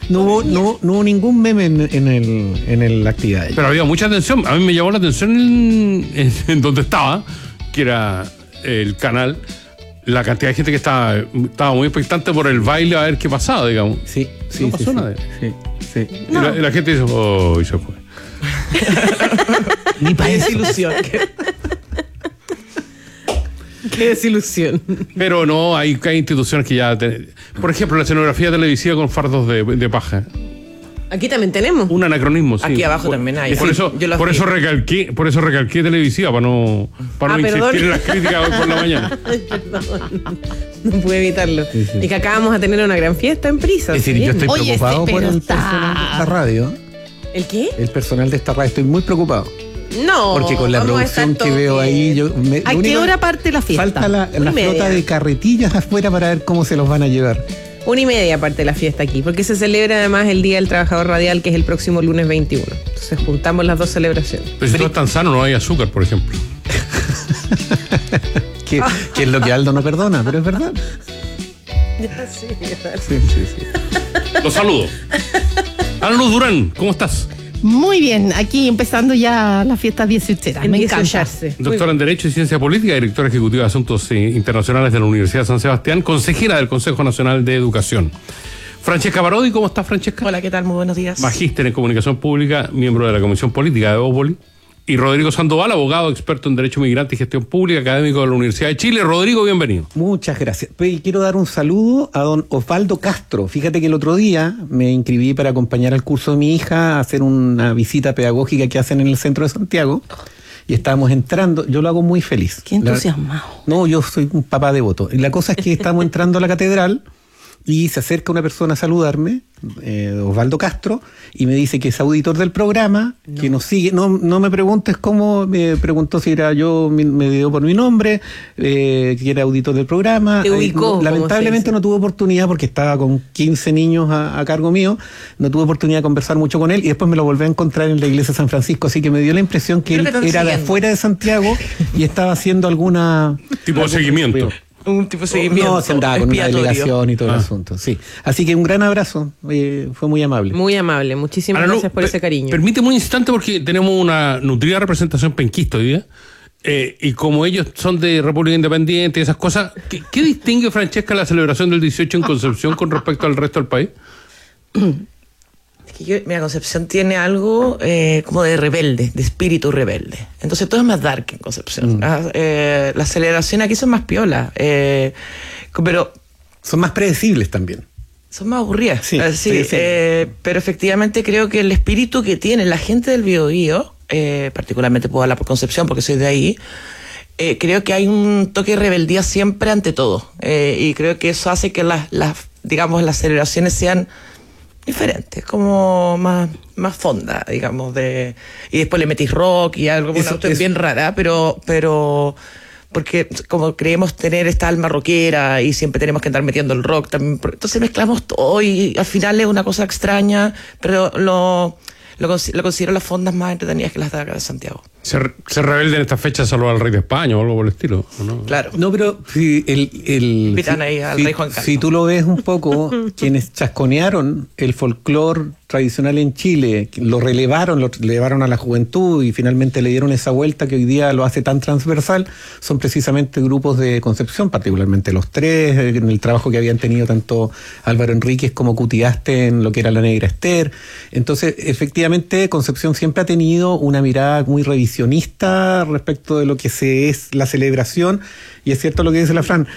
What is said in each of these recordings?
No hubo ningún meme en la actividad. Pero había mucha atención. A mí me llamó la atención en donde estaba, que era el canal, la cantidad de gente que estaba muy expectante por el baile, a ver qué pasaba, digamos. Sí. No pasó nada. Sí. Y la gente dice, y se fue. Ni para desilusión. Qué desilusión. Pero no, hay instituciones que ya... Por ejemplo, la escenografía televisiva con fardos de paja. Aquí también tenemos. Un anacronismo, sí. Aquí abajo también hay. Por eso recalqué televisiva, para no insistir en las críticas hoy por la mañana. Perdón. No pude evitarlo. Sí. Y que acabamos de tener una gran fiesta en Prisa. Es decir, yo estoy preocupado por el está... personal de esta radio. ¿El qué? El personal de esta radio, estoy muy preocupado. No. Porque con la producción que veo ahí... ¿A qué hora parte la fiesta? Falta la flota de carretillas afuera para ver cómo se los van a llevar. 1:30 parte la fiesta aquí, porque se celebra además el Día del Trabajador Radial, que es el próximo lunes 21. Entonces juntamos las dos celebraciones. Pero si no es tan sano, no hay azúcar, por ejemplo. que es lo que Aldo no perdona, pero es verdad. Sí. Los saludo. Ana Luz Durán, ¿cómo estás? Muy bien, aquí empezando ya la fiesta 18. Me encanta. Doctora en Derecho y Ciencia Política, directora ejecutiva de Asuntos Internacionales de la Universidad de San Sebastián, consejera del Consejo Nacional de Educación. Francesca Parodi, ¿cómo estás, Francesca? Hola, ¿qué tal? Muy buenos días. Magíster en Comunicación Pública, miembro de la Comisión Política de Bópoli. Y Rodrigo Sandoval, abogado, experto en Derecho Migrante y Gestión Pública, académico de la Universidad de Chile. Rodrigo, bienvenido. Muchas gracias. Quiero dar un saludo a don Osvaldo Castro. Fíjate que el otro día me inscribí para acompañar al curso de mi hija a hacer una visita pedagógica que hacen en el centro de Santiago. Y estábamos entrando, yo lo hago muy feliz. Qué entusiasmado. No, yo soy un papá devoto. Y la cosa es que estamos entrando a la catedral y se acerca una persona a saludarme, Osvaldo Castro, y me dice que es auditor del programa, que nos sigue. No me preguntes cómo, me preguntó si era yo, me dio por mi nombre, que era auditor del programa. Te ubicó, lamentablemente no tuve oportunidad, porque estaba con 15 niños a cargo mío, no tuve oportunidad de conversar mucho con él, y después me lo volví a encontrar en la iglesia de San Francisco, así que me dio la impresión que él era de afuera de Santiago y estaba haciendo algún seguimiento. Un tipo de seguimiento. No, se andaba con una delegación y todo el asunto, sí. Así que un gran abrazo, fue muy amable. Muy amable, muchísimas gracias por ese cariño. Permíteme un instante porque tenemos una nutrida representación penquista hoy día. Y como ellos son de República Independiente y esas cosas, ¿qué distingue, Francesca, la celebración del 18 en Concepción con respecto al resto del país? Mira, Concepción tiene algo como de rebelde, de espíritu rebelde. Entonces todo es más dark en Concepción. Las celebraciones aquí son más piolas, pero... Son más predecibles también. Son más aburridas. Sí. Pero efectivamente creo que el espíritu que tiene la gente del Biobío, particularmente puedo hablar por Concepción porque soy de ahí, creo que hay un toque de rebeldía siempre ante todo. Y creo que eso hace que las celebraciones sean diferentes, como más fonda, digamos, y después le metís rock y algo, es bien rara, pero porque como creemos tener esta alma rockera y siempre tenemos que andar metiendo el rock también, entonces mezclamos todo y al final es una cosa extraña, pero lo considero las fondas más entretenidas que las de acá de Santiago. Se rebelde en esta fecha salvo al rey de España o algo por el estilo, ¿no? Claro. No, pero si invitan ahí al rey Juan Carlos. Si tú lo ves un poco, quienes chasconearon el folclore tradicional en Chile, lo relevaron a la juventud y finalmente le dieron esa vuelta que hoy día lo hace tan transversal, son precisamente grupos de Concepción, particularmente los tres, en el trabajo que habían tenido tanto Álvaro Enríquez como Cutiaste en lo que era La Negra Ester. Entonces, efectivamente, Concepción siempre ha tenido una mirada muy revisionista respecto de lo que es la celebración, y es cierto lo que dice la Fran,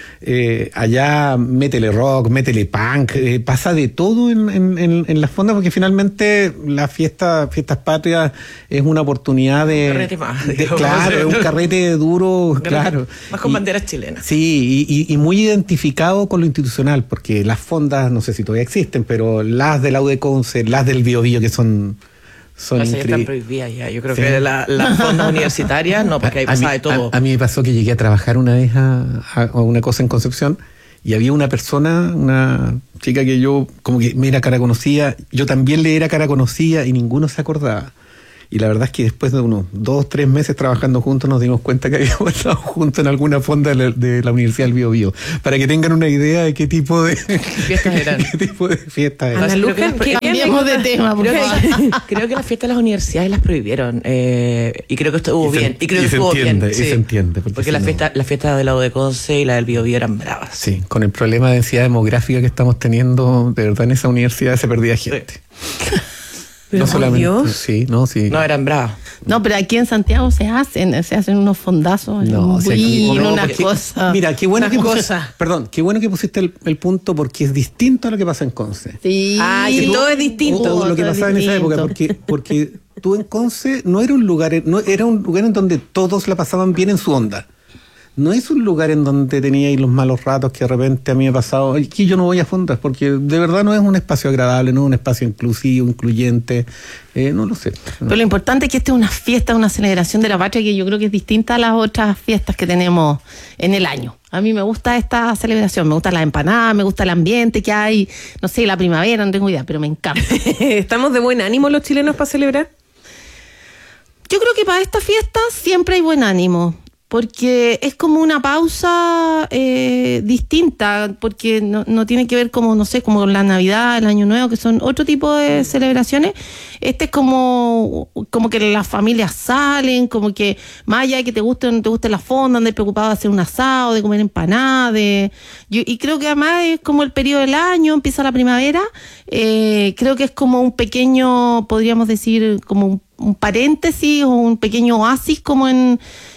allá métele rock, métele punk, pasa de todo en las fondas, porque finalmente las fiestas patrias es una oportunidad de... Un carrete más. Claro, es un carrete duro, claro. Más con banderas chilenas. Sí, y muy identificado con lo institucional, porque las fondas, no sé si todavía existen, pero las de la UDECONCE, las del Biobío, que son están prohibidas ya. Yo creo que las fondas universitarias no, porque ahí pasa de todo. A mí me pasó que llegué a trabajar una vez a una cosa en Concepción y había una persona, una chica que yo como que me era cara conocida, yo también le era cara conocida y ninguno se acordaba. Y la verdad es que después de unos 2 o 3 meses trabajando juntos nos dimos cuenta que habíamos estado juntos en alguna fonda de la Universidad del Biobío, para que tengan una idea de qué tipo de fiestas eran. qué tipo de fiestas eran. Ana Luján, Cambiemos de tema, por favor. Creo que las fiestas de las universidades las prohibieron. Y creo que estuvo bien. Y creo que estuvo bien. Y se entiende. Porque si la no- fiesta de la U de Conce y la del Biobío eran bravas. Sí, con el problema de densidad demográfica que estamos teniendo, de verdad en esa universidad se perdía gente. Pero, por Dios. Sí, no, sí. No, eran bravas. No, pero aquí en Santiago se hacen unos fondazos, un si aquí- vino, no, una porque- cosa. Mira, qué bueno Una que cosa. perdón, qué bueno que pusiste el punto, porque es distinto a lo que pasa en Conce. Sí. Ah, sí, todo es distinto. Todo lo que todo es pasaba en esa época, distinto. porque tú en Conce no era un lugar, no era un lugar en donde todos la pasaban bien en su onda. No es un lugar en donde teníais los malos ratos que de repente a mí me ha pasado. Aquí yo no voy a fondas porque de verdad no es un espacio agradable, no es un espacio inclusivo, incluyente. No lo sé. Pero lo importante es que esta es una fiesta, una celebración de la patria que yo creo que es distinta a las otras fiestas que tenemos en el año. A mí me gusta esta celebración, me gusta la empanada, me gusta el ambiente que hay, no sé, la primavera, no tengo idea, pero me encanta. ¿Estamos de buen ánimo los chilenos para celebrar? Yo creo que para esta fiesta siempre hay buen ánimo, porque es como una pausa distinta, porque no tiene que ver como, no sé, como la Navidad, el Año Nuevo, que son otro tipo de celebraciones. Este es como que las familias salen, como que más allá de que te guste o no te guste la fonda, andas preocupado de hacer un asado, de comer empanadas, y creo que además es como el periodo del año, empieza la primavera, creo que es como un pequeño, podríamos decir, como un paréntesis o un pequeño oasis como en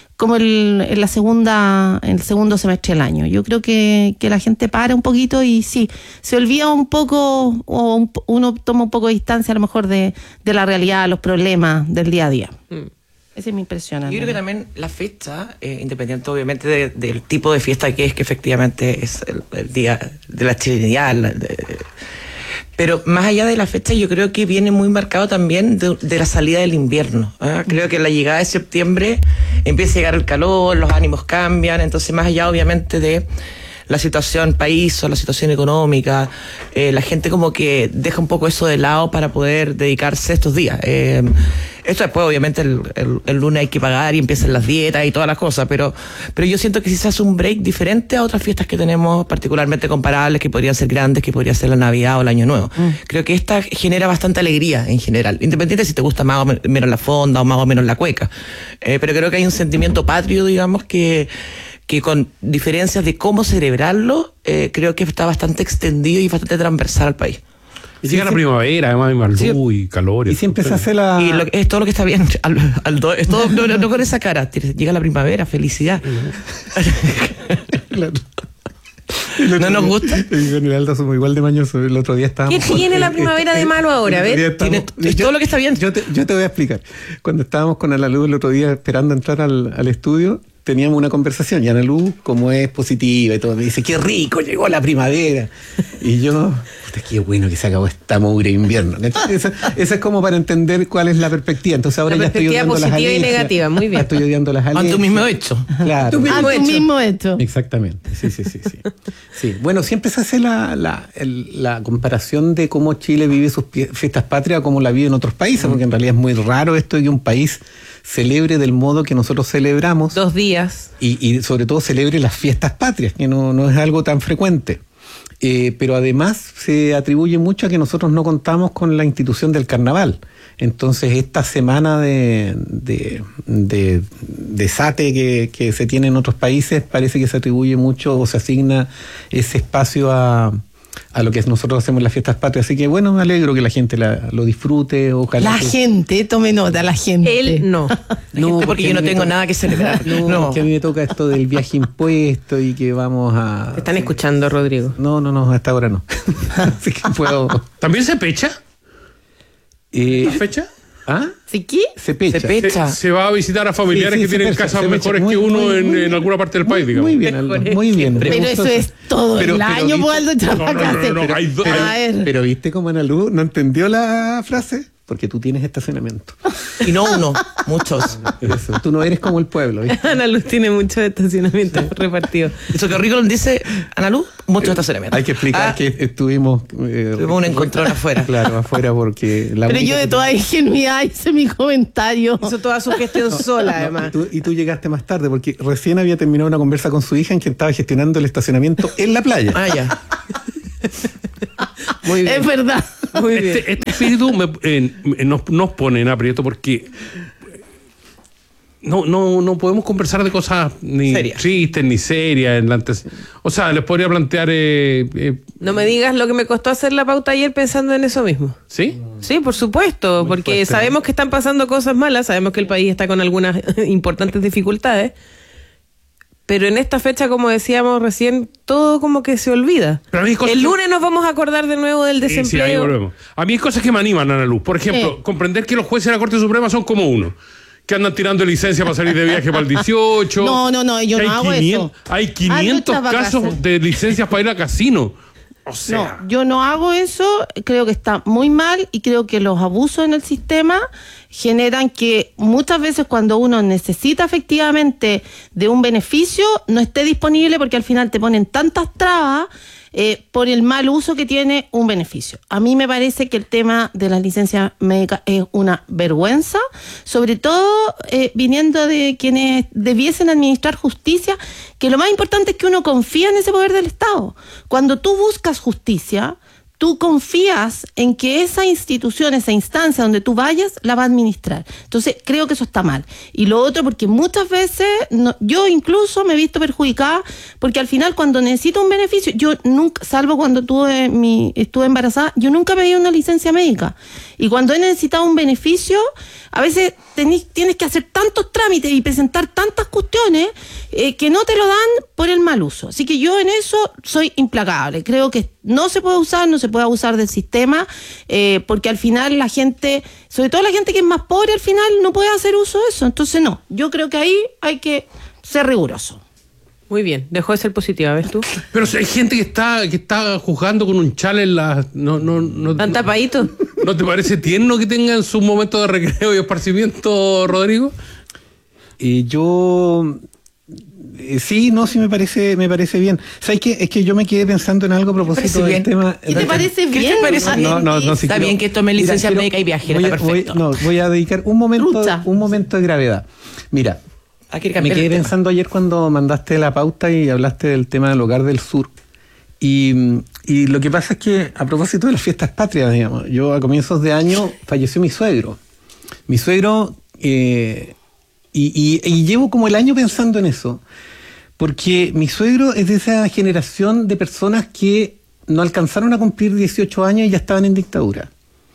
el segundo semestre del año. Yo creo que la gente para un poquito y sí, se olvida un poco o uno toma un poco de distancia a lo mejor de la realidad, los problemas del día a día. Esa es mi impresión. Yo creo que también la fecha, independiente obviamente del tipo de fiesta que es, que efectivamente es el día de la chilenidad, pero más allá de la fecha, yo creo que viene muy marcado también de la salida del invierno. Creo que la llegada de septiembre empieza a llegar el calor, los ánimos cambian, entonces más allá obviamente de la situación país o la situación económica, la gente como que deja un poco eso de lado para poder dedicarse estos días. Esto después obviamente el lunes hay que pagar y empiezan las dietas y todas las cosas, pero yo siento que si se hace un break diferente a otras fiestas que tenemos particularmente comparables, que podrían ser grandes, que podría ser la Navidad o el Año Nuevo. Creo que esta genera bastante alegría en general, independiente si te gusta más o menos la fonda o más o menos la cueca. Pero creo que hay un sentimiento patrio, digamos, que con diferencias de cómo celebrarlo, creo que está bastante extendido y bastante transversal al país. Y llega la primavera, además hay más luz y calor. Y siempre se hace la... Y es todo lo que está bien. Es todo, no con esa cara. Llega la primavera, felicidad. Claro. ¿No nos gusta? Con el Aldo somos igual de mañosos. El otro día estábamos... ¿Qué tiene la primavera de malo ahora? El otro día ¿Ves? estábamos- Es todo lo que está bien. Yo te voy a explicar. Cuando estábamos con Ana Luz el otro día esperando entrar al estudio, teníamos una conversación y Ana Luz, como es positiva y todo, me dice, qué rico, llegó la primavera. Y yo, puta, qué bueno que se acabó esta mugre invierno. Entonces, esa es como para entender cuál es la perspectiva. Entonces ahora La ya estoy perspectiva odiando las positiva y alergias. negativa, muy bien. Estoy odiando las A alergias. tu mismo hecho. Claro. Tú mismo Tú hecho. mismo hecho. Exactamente, sí. Sí. Bueno, siempre se hace la comparación de cómo Chile vive sus fiestas patrias, como la vive en otros países, porque en realidad es muy raro esto de que un país celebre del modo que nosotros celebramos 2 días. y sobre todo celebre las fiestas patrias, que no es algo tan frecuente. Pero además se atribuye mucho a que nosotros no contamos con la institución del carnaval. Entonces esta semana de desate que se tiene en otros países parece que se atribuye mucho o se asigna ese espacio a lo que nosotros hacemos en las fiestas patrias. Así que bueno, me alegro que la gente lo disfrute. Ojalá La que- gente, tome nota, la gente. Él no. No, porque yo a mí no me tengo toca- nada que celebrar. No, que a mí me toca esto del viaje impuesto y que vamos a... Te están escuchando, Rodrigo. No, hasta ahora no. Así que puedo... ¿También se pecha? ¿La fecha? ¿Ah? ¿Sí qué? Se pecha. Se pecha. Se va a visitar a familiares Sí, que se tienen pecha, casas se pecha. mejores Muy, que uno muy, en alguna parte del país, digamos. Muy bien, Aldo, muy bien. Pero Me gustó eso es todo el año, viste- pues, Aldo No, Chapacase. hay A ver. Pero viste cómo Ana Luz no entendió la frase. porque tú tienes estacionamiento. Y no uno, muchos. Eso, tú no eres como el pueblo, ¿viste? Ana Luz tiene muchos estacionamientos repartidos. Eso que Ricolón dice, Ana Luz, muchos estacionamientos. Hay que explicar que estuvimos... Tuvimos un encontrón afuera. Claro, afuera porque... Pero yo de toda ingenuidad hice mi comentario. Hizo toda su gestión sola, además. Y tú llegaste más tarde porque recién había terminado una conversa con su hija en que estaba gestionando el estacionamiento en la playa. Ah, ya. Muy bien. Es verdad. Muy bien. Este espíritu nos pone en aprieto porque no podemos conversar de cosas ni Serias. tristes ni serias. O sea, les podría plantear... No me digas lo que me costó hacer la pauta ayer pensando en eso mismo. ¿Sí? Sí, por supuesto, porque fuerte, sabemos que están pasando cosas malas, sabemos que el país está con algunas importantes dificultades, pero en esta fecha, como decíamos recién, todo como que se olvida. Pero a mí hay cosas El que- lunes nos vamos a acordar de nuevo del Sí, ahí desempleo. volvemos. A mí hay cosas que me animan, Ana Luz. Por ejemplo, comprender que los jueces de la Corte Suprema son como uno. Que andan tirando licencia para salir de viaje para el 18. No, yo Que no hago eso. Hay 500 Ando casos vacaciones. de licencias para ir a casino. O sea, No, yo no hago eso, creo que está muy mal y creo que los abusos en el sistema generan que muchas veces cuando uno necesita efectivamente de un beneficio no esté disponible porque al final te ponen tantas trabas por el mal uso que tiene un beneficio. A mí me parece que el tema de las licencias médicas es una vergüenza, sobre todo viniendo de quienes debiesen administrar justicia, que lo más importante es que uno confía en ese poder del Estado. Cuando tú buscas justicia, tú confías en que esa institución, esa instancia donde tú vayas, la va a administrar. Entonces, creo que eso está mal. Y lo otro, porque muchas veces, yo incluso me he visto perjudicada, porque al final cuando necesito un beneficio, yo nunca, salvo cuando estuve embarazada, yo nunca pedí una licencia médica. Y cuando he necesitado un beneficio, a veces tienes que hacer tantos trámites y presentar tantas cuestiones que no te lo dan por el mal uso. Así que yo en eso soy implacable. Creo que no se puede abusar del sistema, porque al final la gente, sobre todo la gente que es más pobre, al final no puede hacer uso de eso. Entonces no, yo creo que ahí hay que ser riguroso. Muy bien, dejó de ser positiva, ¿ves tú? pero si hay gente que está juzgando con un chal en la... ¿Tan tapadito? ¿No te parece tierno que tengan sus momentos de recreo y esparcimiento, Rodrigo? Yo... sí, me parece bien. ¿Sabes qué? Es que yo me quedé pensando en algo a propósito del bien? tema... ¿Qué te parece ¿Qué bien? te parece bien? Sí Está quiero- bien que tome Mira, licencia quiero- médica y viaje, voy está a- perfecto. voy a dedicar un Trucha. momento de gravedad. Mira, Hay que me cambiar quedé el tema. pensando ayer cuando mandaste la pauta y hablaste del tema del Hogar del Sur. Y lo que pasa es que, a propósito de las fiestas patrias, digamos, yo a comienzos de año falleció mi suegro. Mi suegro, y llevo como el año pensando en eso, porque mi suegro es de esa generación de personas que no alcanzaron a cumplir 18 años y ya estaban en dictadura.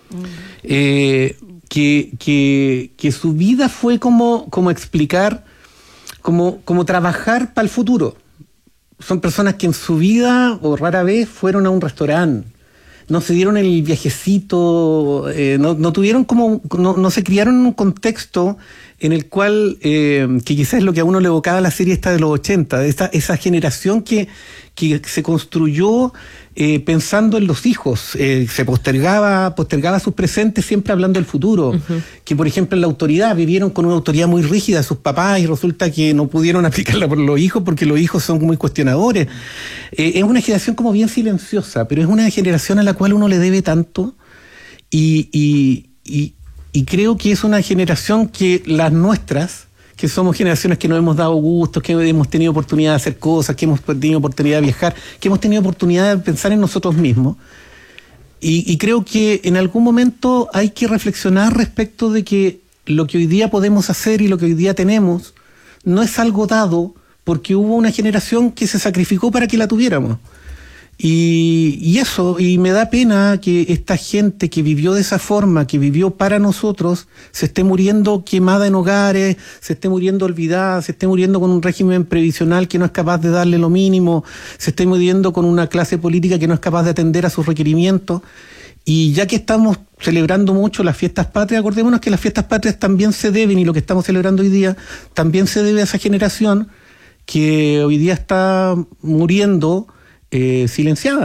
Que su vida fue como explicar, como trabajar para el futuro. Son personas que en su vida o rara vez fueron a un restaurante, no se dieron el viajecito, no tuvieron no se criaron en un contexto en el cual, que quizás es lo que a uno le evocaba la serie esta de los 80, de esa generación que se construyó pensando en los hijos, se postergaba sus presentes siempre hablando del futuro, que por ejemplo en la autoridad vivieron con una autoridad muy rígida de sus papás y resulta que no pudieron aplicarla por los hijos porque los hijos son muy cuestionadores. Es una generación como bien silenciosa, pero es una generación a la cual uno le debe tanto y creo que es una generación que las nuestras, que somos generaciones que nos hemos dado gustos, que hemos tenido oportunidad de hacer cosas, que hemos tenido oportunidad de viajar, que hemos tenido oportunidad de pensar en nosotros mismos. Y creo que en algún momento hay que reflexionar respecto de que lo que hoy día podemos hacer y lo que hoy día tenemos no es algo dado porque hubo una generación que se sacrificó para que la tuviéramos. Y eso, y me da pena que esta gente que vivió de esa forma, que vivió para nosotros, se esté muriendo quemada en hogares, se esté muriendo olvidada, se esté muriendo con un régimen previsional que no es capaz de darle lo mínimo, se esté muriendo con una clase política que no es capaz de atender a sus requerimientos. Y ya que estamos celebrando mucho las fiestas patrias, acordémonos que las fiestas patrias también se deben, y lo que estamos celebrando hoy día, también se debe a esa generación que hoy día está muriendo silenciada.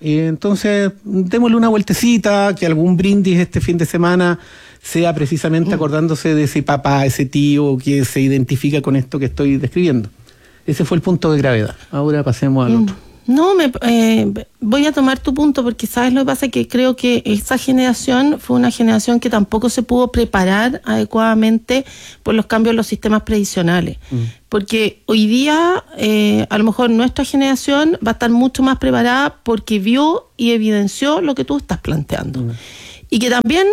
Entonces, démosle una vueltecita, que algún brindis este fin de semana sea precisamente acordándose de ese papá, ese tío que se identifica con esto que estoy describiendo. Ese fue el punto de gravedad. Ahora pasemos al otro. No, voy a tomar tu punto porque sabes lo que pasa, que creo que esa generación fue una generación que tampoco se pudo preparar adecuadamente por los cambios en los sistemas previsionales. Porque hoy día a lo mejor nuestra generación va a estar mucho más preparada porque vio y evidenció lo que tú estás planteando. Y que también,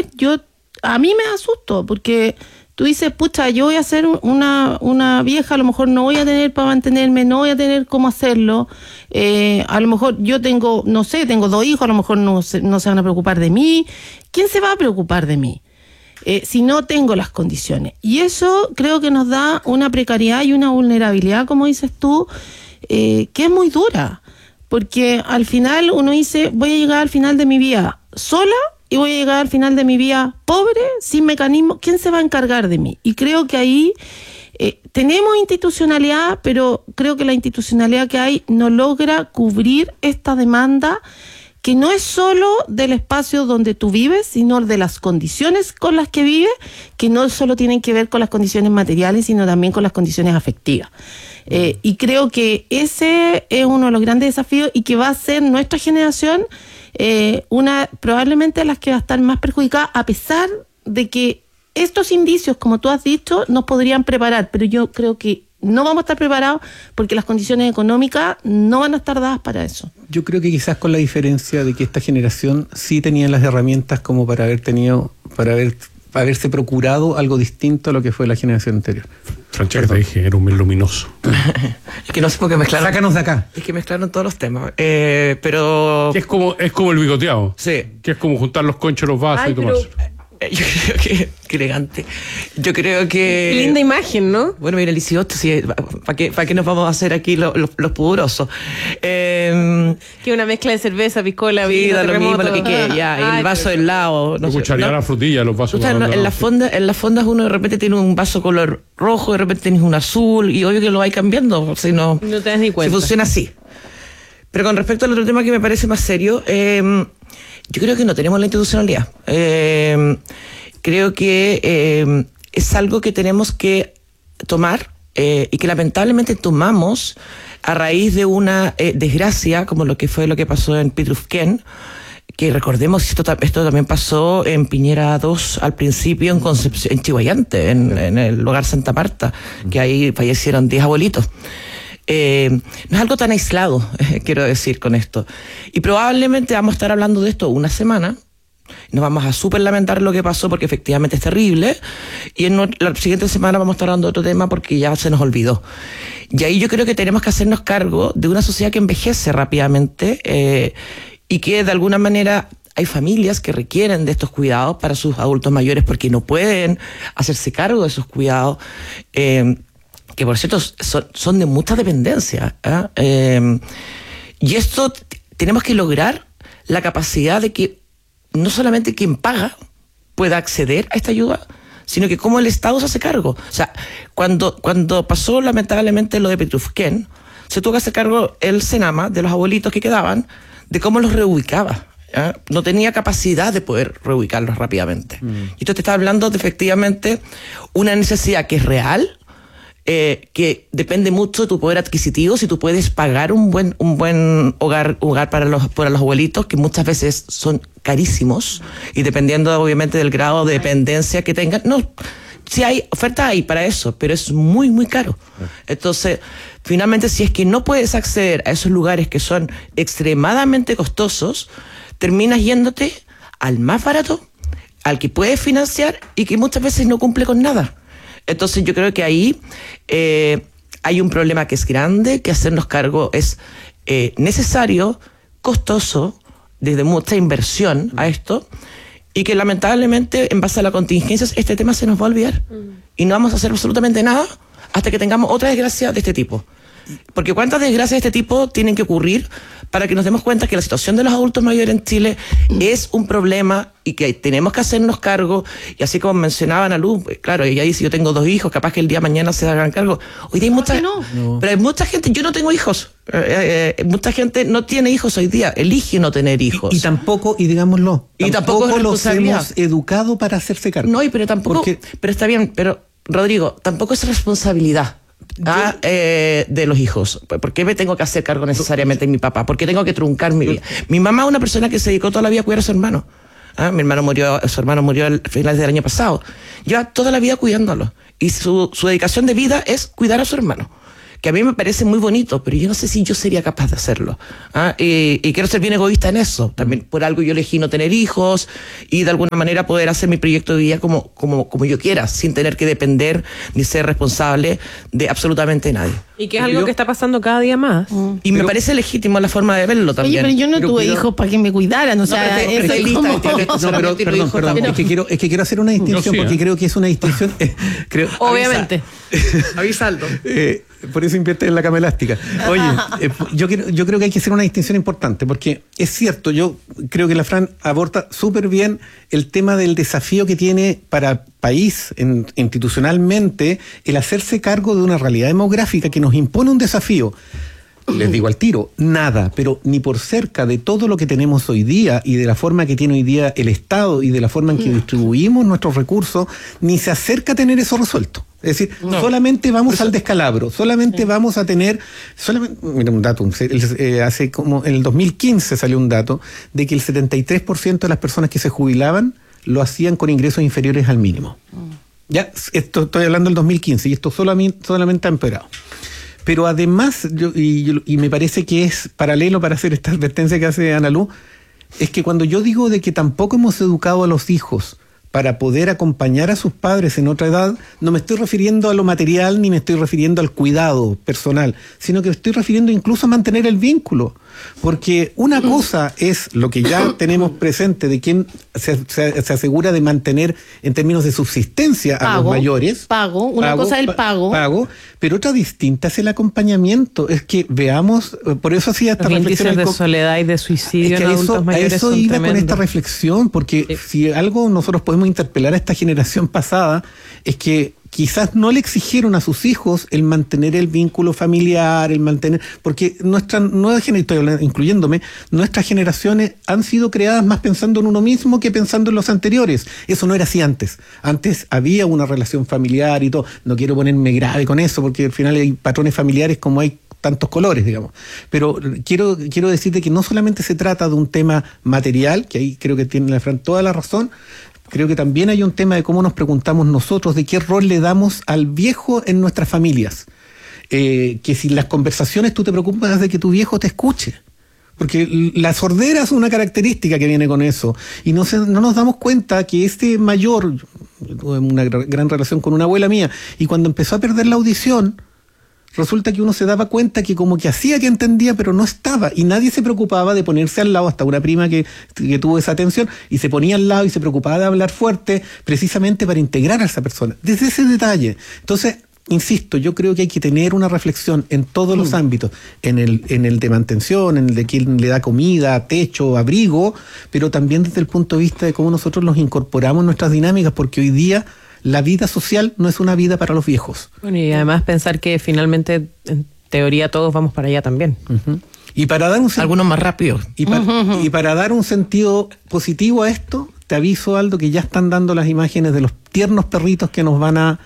a mí me asusto porque tú dices, pucha, yo voy a ser una vieja, a lo mejor no voy a tener para mantenerme, no voy a tener cómo hacerlo. A lo mejor yo tengo 2 hijos, a lo mejor no se van a preocupar de mí. ¿Quién se va a preocupar de mí si no tengo las condiciones? Y eso creo que nos da una precariedad y una vulnerabilidad, como dices tú, que es muy dura. Porque al final uno dice, voy a llegar al final de mi vida sola, y voy a llegar al final de mi vida pobre, sin mecanismo. ¿Quién se va a encargar de mí? Y creo que ahí tenemos institucionalidad, pero creo que la institucionalidad que hay no logra cubrir esta demanda, que no es solo del espacio donde tú vives, sino de las condiciones con las que vives, que no solo tienen que ver con las condiciones materiales, sino también con las condiciones afectivas. Y creo que ese es uno de los grandes desafíos y que va a ser nuestra generación probablemente las que va a estar más perjudicada, a pesar de que estos indicios, como tú has dicho, nos podrían preparar, pero yo creo que no vamos a estar preparados porque las condiciones económicas no van a estar dadas para eso. Yo creo que quizás con la diferencia de que esta generación sí tenía las herramientas como para haberse procurado algo distinto a lo que fue la generación anterior. Francesca, dije, era un mes luminoso. Es que no sé por qué mezclaron. Sácanos de acá. Es que mezclaron todos los temas. Pero. Es como el bigoteado. Sí. Que es como juntar los conchos, los vasos y tomarse. Yo creo que elegante. Yo creo que. Linda imagen, ¿no? Bueno, mira, el 18, sí, ¿para qué nos vamos a hacer aquí los pudorosos? Que una mezcla de cerveza, piscola, sí, vino, da lo mismo terremoto. lo que ya, el vaso del lado. No escucharía la frutilla, los vasos. En las fondas uno de repente tiene un vaso color rojo, de repente tienes un azul, y obvio que lo vais cambiando, si no te das ni cuenta. Si funciona así. Pero con respecto al otro tema que me parece más serio, yo creo que no tenemos la institucionalidad. Creo que es algo que tenemos que tomar y que lamentablemente tomamos a raíz de una desgracia, como lo que pasó en Pitrufquén, que recordemos, esto también pasó en Piñera 2 al principio, en Concepción, en Chihuayante, en el hogar Santa Marta, que ahí fallecieron 10 abuelitos. No es algo tan aislado, quiero decir con esto. Y probablemente vamos a estar hablando de esto una semana. Nos vamos a súper lamentar lo que pasó porque efectivamente es terrible. Y en la siguiente semana vamos a estar hablando de otro tema porque ya se nos olvidó. Y ahí yo creo que tenemos que hacernos cargo de una sociedad que envejece rápidamente y que de alguna manera hay familias que requieren de estos cuidados para sus adultos mayores porque no pueden hacerse cargo de esos cuidados. Que por cierto son de mucha dependencia. Y esto tenemos que lograr la capacidad de que no solamente quien paga pueda acceder a esta ayuda, sino que cómo el Estado se hace cargo. O sea, cuando pasó lamentablemente lo de Pitrufquén, se tuvo que hacer cargo el Senama de los abuelitos que quedaban, de cómo los reubicaba. No tenía capacidad de poder reubicarlos rápidamente. Y esto te está hablando de efectivamente una necesidad que es real, que depende mucho de tu poder adquisitivo, si tú puedes pagar un buen hogar para los abuelitos, que muchas veces son carísimos, y dependiendo obviamente del grado de dependencia que tengan, no, sí hay oferta ahí para eso, pero es muy, muy caro. Entonces, finalmente, si es que no puedes acceder a esos lugares que son extremadamente costosos, terminas yéndote al más barato, al que puedes financiar y que muchas veces no cumple con nada. Entonces yo creo que ahí hay un problema que es grande, que hacernos cargo es necesario, costoso, desde mucha inversión a esto, y que lamentablemente en base a las contingencias este tema se nos va a olvidar y no vamos a hacer absolutamente nada hasta que tengamos otra desgracia de este tipo. Porque cuántas desgracias de este tipo tienen que ocurrir para que nos demos cuenta que la situación de los adultos mayores en Chile es un problema y que tenemos que hacernos cargo. Y así como mencionaban a Luz, claro, ella dice, yo tengo 2 hijos, capaz que el día de mañana se hagan cargo. Hoy día hay mucha, pero hay mucha gente, yo no tengo hijos, mucha gente no tiene hijos hoy día, elige no tener hijos. Y tampoco, y digámoslo, Y tampoco es los responsabilidad. hemos educado para hacerse cargo. No, pero tampoco, Porque- pero está bien, pero Rodrigo, tampoco es responsabilidad de los hijos. ¿Por qué me tengo que hacer cargo necesariamente de mi papá? ¿Por qué tengo que truncar mi vida? Mi mamá es una persona que se dedicó toda la vida a cuidar a su hermano. Su hermano murió al final del año pasado. Lleva toda la vida cuidándolo. Y su dedicación de vida es cuidar a su hermano. Que a mí me parece muy bonito, pero yo no sé si yo sería capaz de hacerlo. Y quiero ser bien egoísta en eso. También por algo yo elegí no tener hijos y de alguna manera poder hacer mi proyecto de vida como yo quiera, sin tener que depender ni ser responsable de absolutamente nadie. Y que es algo que está pasando cada día más. Y me parece legítimo la forma de verlo Oye, también. pero yo no Pero tuve cuidado. hos para que me cuidaran, o sea, pero eso estoy es lista, como... estoy lista. No, pero Solamente lo dijo perdón, también. es que quiero hacer una distinción, sí, porque ¿eh? creo que es una distinción. Creo, Obviamente. Avisa Aldo. Por eso invierte en la cama elástica. Oye, yo creo que hay que hacer una distinción importante, porque es cierto, yo creo que la Fran aborda súper bien el tema del desafío que tiene para país, institucionalmente, el hacerse cargo de una realidad demográfica que nos impone un desafío. Les digo al tiro, nada, pero ni por cerca de todo lo que tenemos hoy día y de la forma que tiene hoy día el Estado y de la forma en que distribuimos nuestros recursos, ni se acerca a tener eso resuelto. Es decir, solamente vamos al descalabro, solamente vamos a tener, mira un dato, hace como en el 2015 salió un dato de que el 73% de las personas que se jubilaban lo hacían con ingresos inferiores al mínimo. Ya, esto estoy hablando del 2015 y esto solamente ha empeorado. Pero además, y me parece que es paralelo para hacer esta advertencia que hace Ana Luz, es que cuando yo digo de que tampoco hemos educado a los hijos para poder acompañar a sus padres en otra edad, no me estoy refiriendo a lo material ni me estoy refiriendo al cuidado personal, sino que me estoy refiriendo incluso a mantener el vínculo. Porque una cosa es lo que ya tenemos presente de quien se asegura de mantener en términos de subsistencia a los mayores. Una cosa es el pago. Pero otra distinta es el acompañamiento. Es que veamos, por eso hacía esta Los reflexión. índices de soledad y de suicidio Es que en a adultos mayores eso son iba con tremendos. esta reflexión, porque si algo nosotros podemos interpelar a esta generación pasada, es que quizás no le exigieron a sus hijos el mantener el vínculo familiar, porque nuestra nueva generación, incluyéndome, nuestras generaciones han sido creadas más pensando en uno mismo que pensando en los anteriores. Eso no era así antes. Antes había una relación familiar y todo. No quiero ponerme grave con eso, porque al final hay patrones familiares como hay tantos colores, digamos. Pero quiero decirte que no solamente se trata de un tema material, que ahí creo que tiene la Fran toda la razón. Creo que también hay un tema de cómo nos preguntamos nosotros de qué rol le damos al viejo en nuestras familias. Que si en las conversaciones tú te preocupas de que tu viejo te escuche. Porque la sordera es una característica que viene con eso. Y no nos damos cuenta que este mayor, yo tuve una gran relación con una abuela mía, y cuando empezó a perder la audición, resulta que uno se daba cuenta que como que hacía que entendía, pero no estaba. Y nadie se preocupaba de ponerse al lado, hasta una prima que tuvo esa atención, y se ponía al lado y se preocupaba de hablar fuerte, precisamente para integrar a esa persona. Desde ese detalle. Entonces, insisto, yo creo que hay que tener una reflexión en todos los ámbitos, en el de mantención, en el de quien le da comida, techo, abrigo, pero también desde el punto de vista de cómo nosotros los incorporamos en nuestras dinámicas, porque hoy día la vida social no es una vida para los viejos. Bueno, y además pensar que finalmente, en teoría, todos vamos para allá también. Uh-huh. Y para dar algunos más rápido. Y para dar un sentido positivo a esto, te aviso, Aldo, que ya están dando las imágenes de los tiernos perritos que nos van a...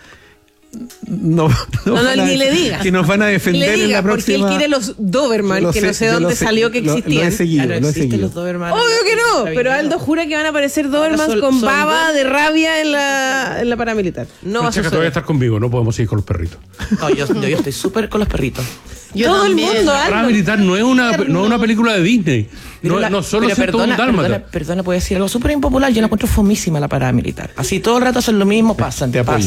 No, ni le digas. Que nos van a defender en la próxima. Porque él quiere los Doberman, que no sé dónde salió que existían. Lo he seguido, Claro, lo he existen seguido. los Doberman. Obvio que no, pero Aldo jura que van a aparecer Doberman con baba de rabia en la paramilitar. No va a Francesca, suceder. todavía estar conmigo, no podemos seguir con los perritos. No, yo estoy súper con los perritos. Todo el mundo, La Aldo. Paramilitar no es una película de Disney. No solo pero es un dálmata. perdona, puedo decir algo súper impopular. Yo la encuentro fomísima la paramilitar. Así todo el rato hacen lo mismo, pasan. Te apoyo.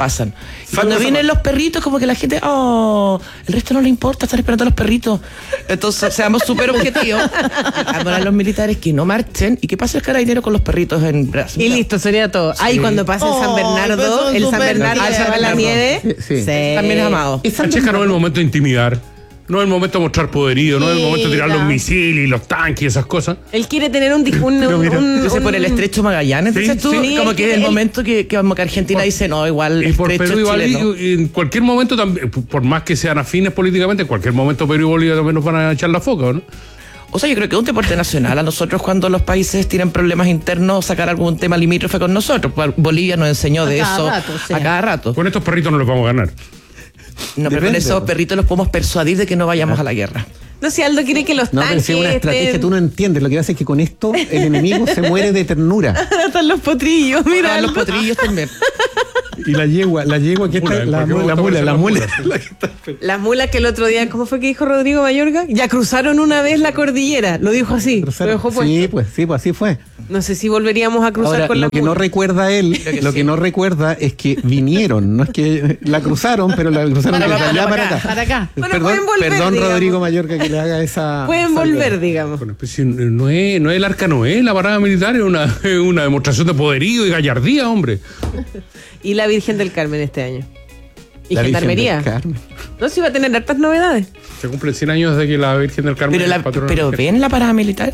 Y cuando vienen los perritos, como que la gente, el resto no le importa, están esperando a los perritos. Entonces, seamos súper objetivos. Ahora los militares que no marchen y que pase el carabinero con los perritos en brazos. Y listo, sería todo. Ahí cuando pase el San Bernardo, pues son el San súper Bernardo se va a la tiernos. nieve. Sí. También es amado. Francesca, no es el momento de intimidar. No es el momento de mostrar poderío, no es el momento de tirar los misiles y los tanques y esas cosas. Él quiere tener Entonces por el estrecho Magallanes, Sí, dices tú, sí. como que es el momento que como que Argentina dice, no, igual Y por estrecho Perú y chileno. Bolivia, y en cualquier momento también, por más que sean afines políticamente, en cualquier momento Perú y Bolivia también nos van a echar la foca, ¿no? O sea, yo creo que es un deporte nacional. A nosotros cuando los países tienen problemas internos, sacar algún tema limítrofe con nosotros. Bolivia nos enseñó de cada eso rato, sí. a cada rato. Con estos perritos no los vamos a ganar. No, pero con Depende, esos pues. perritos los podemos persuadir de que no vayamos a la guerra. No sé, Aldo quiere que los No, pero tanques si es una estrategia estén... tú no entiendes. Lo que pasa es que con esto el enemigo se muere de ternura. Están los potrillos, mira. Ah, los Aldo. potrillos también. Y la yegua que Mula, está, en la cualquier momento mula. aparece la Las mulas que el otro día, ¿cómo fue que dijo Rodrigo Mayorga? Ya cruzaron una vez la cordillera. Lo dijo así. Lo dejó puesto. Sí, pues así fue. No sé si volveríamos a cruzar Ahora, con la lo que mula. no recuerda él, lo que no recuerda es que vinieron, no es que la cruzaron, pero la cruzaron desde allá para acá. Para acá. Bueno, Perdón, pueden volver, perdón digamos. Rodrigo Mayorga que le haga esa. Pueden salvedad. volver, digamos. Bueno, pues si no es el Arca Noé, la parada militar es una demostración de poderío y gallardía, hombre. Y la Virgen del Carmen este año. Y La Virgen Gendarmería. del Carmen. No, si va a tener hartas novedades. Se cumplen 100 años desde que la Virgen del Carmen Pero, es patrona de pero la mujer. ¿ven la parada militar?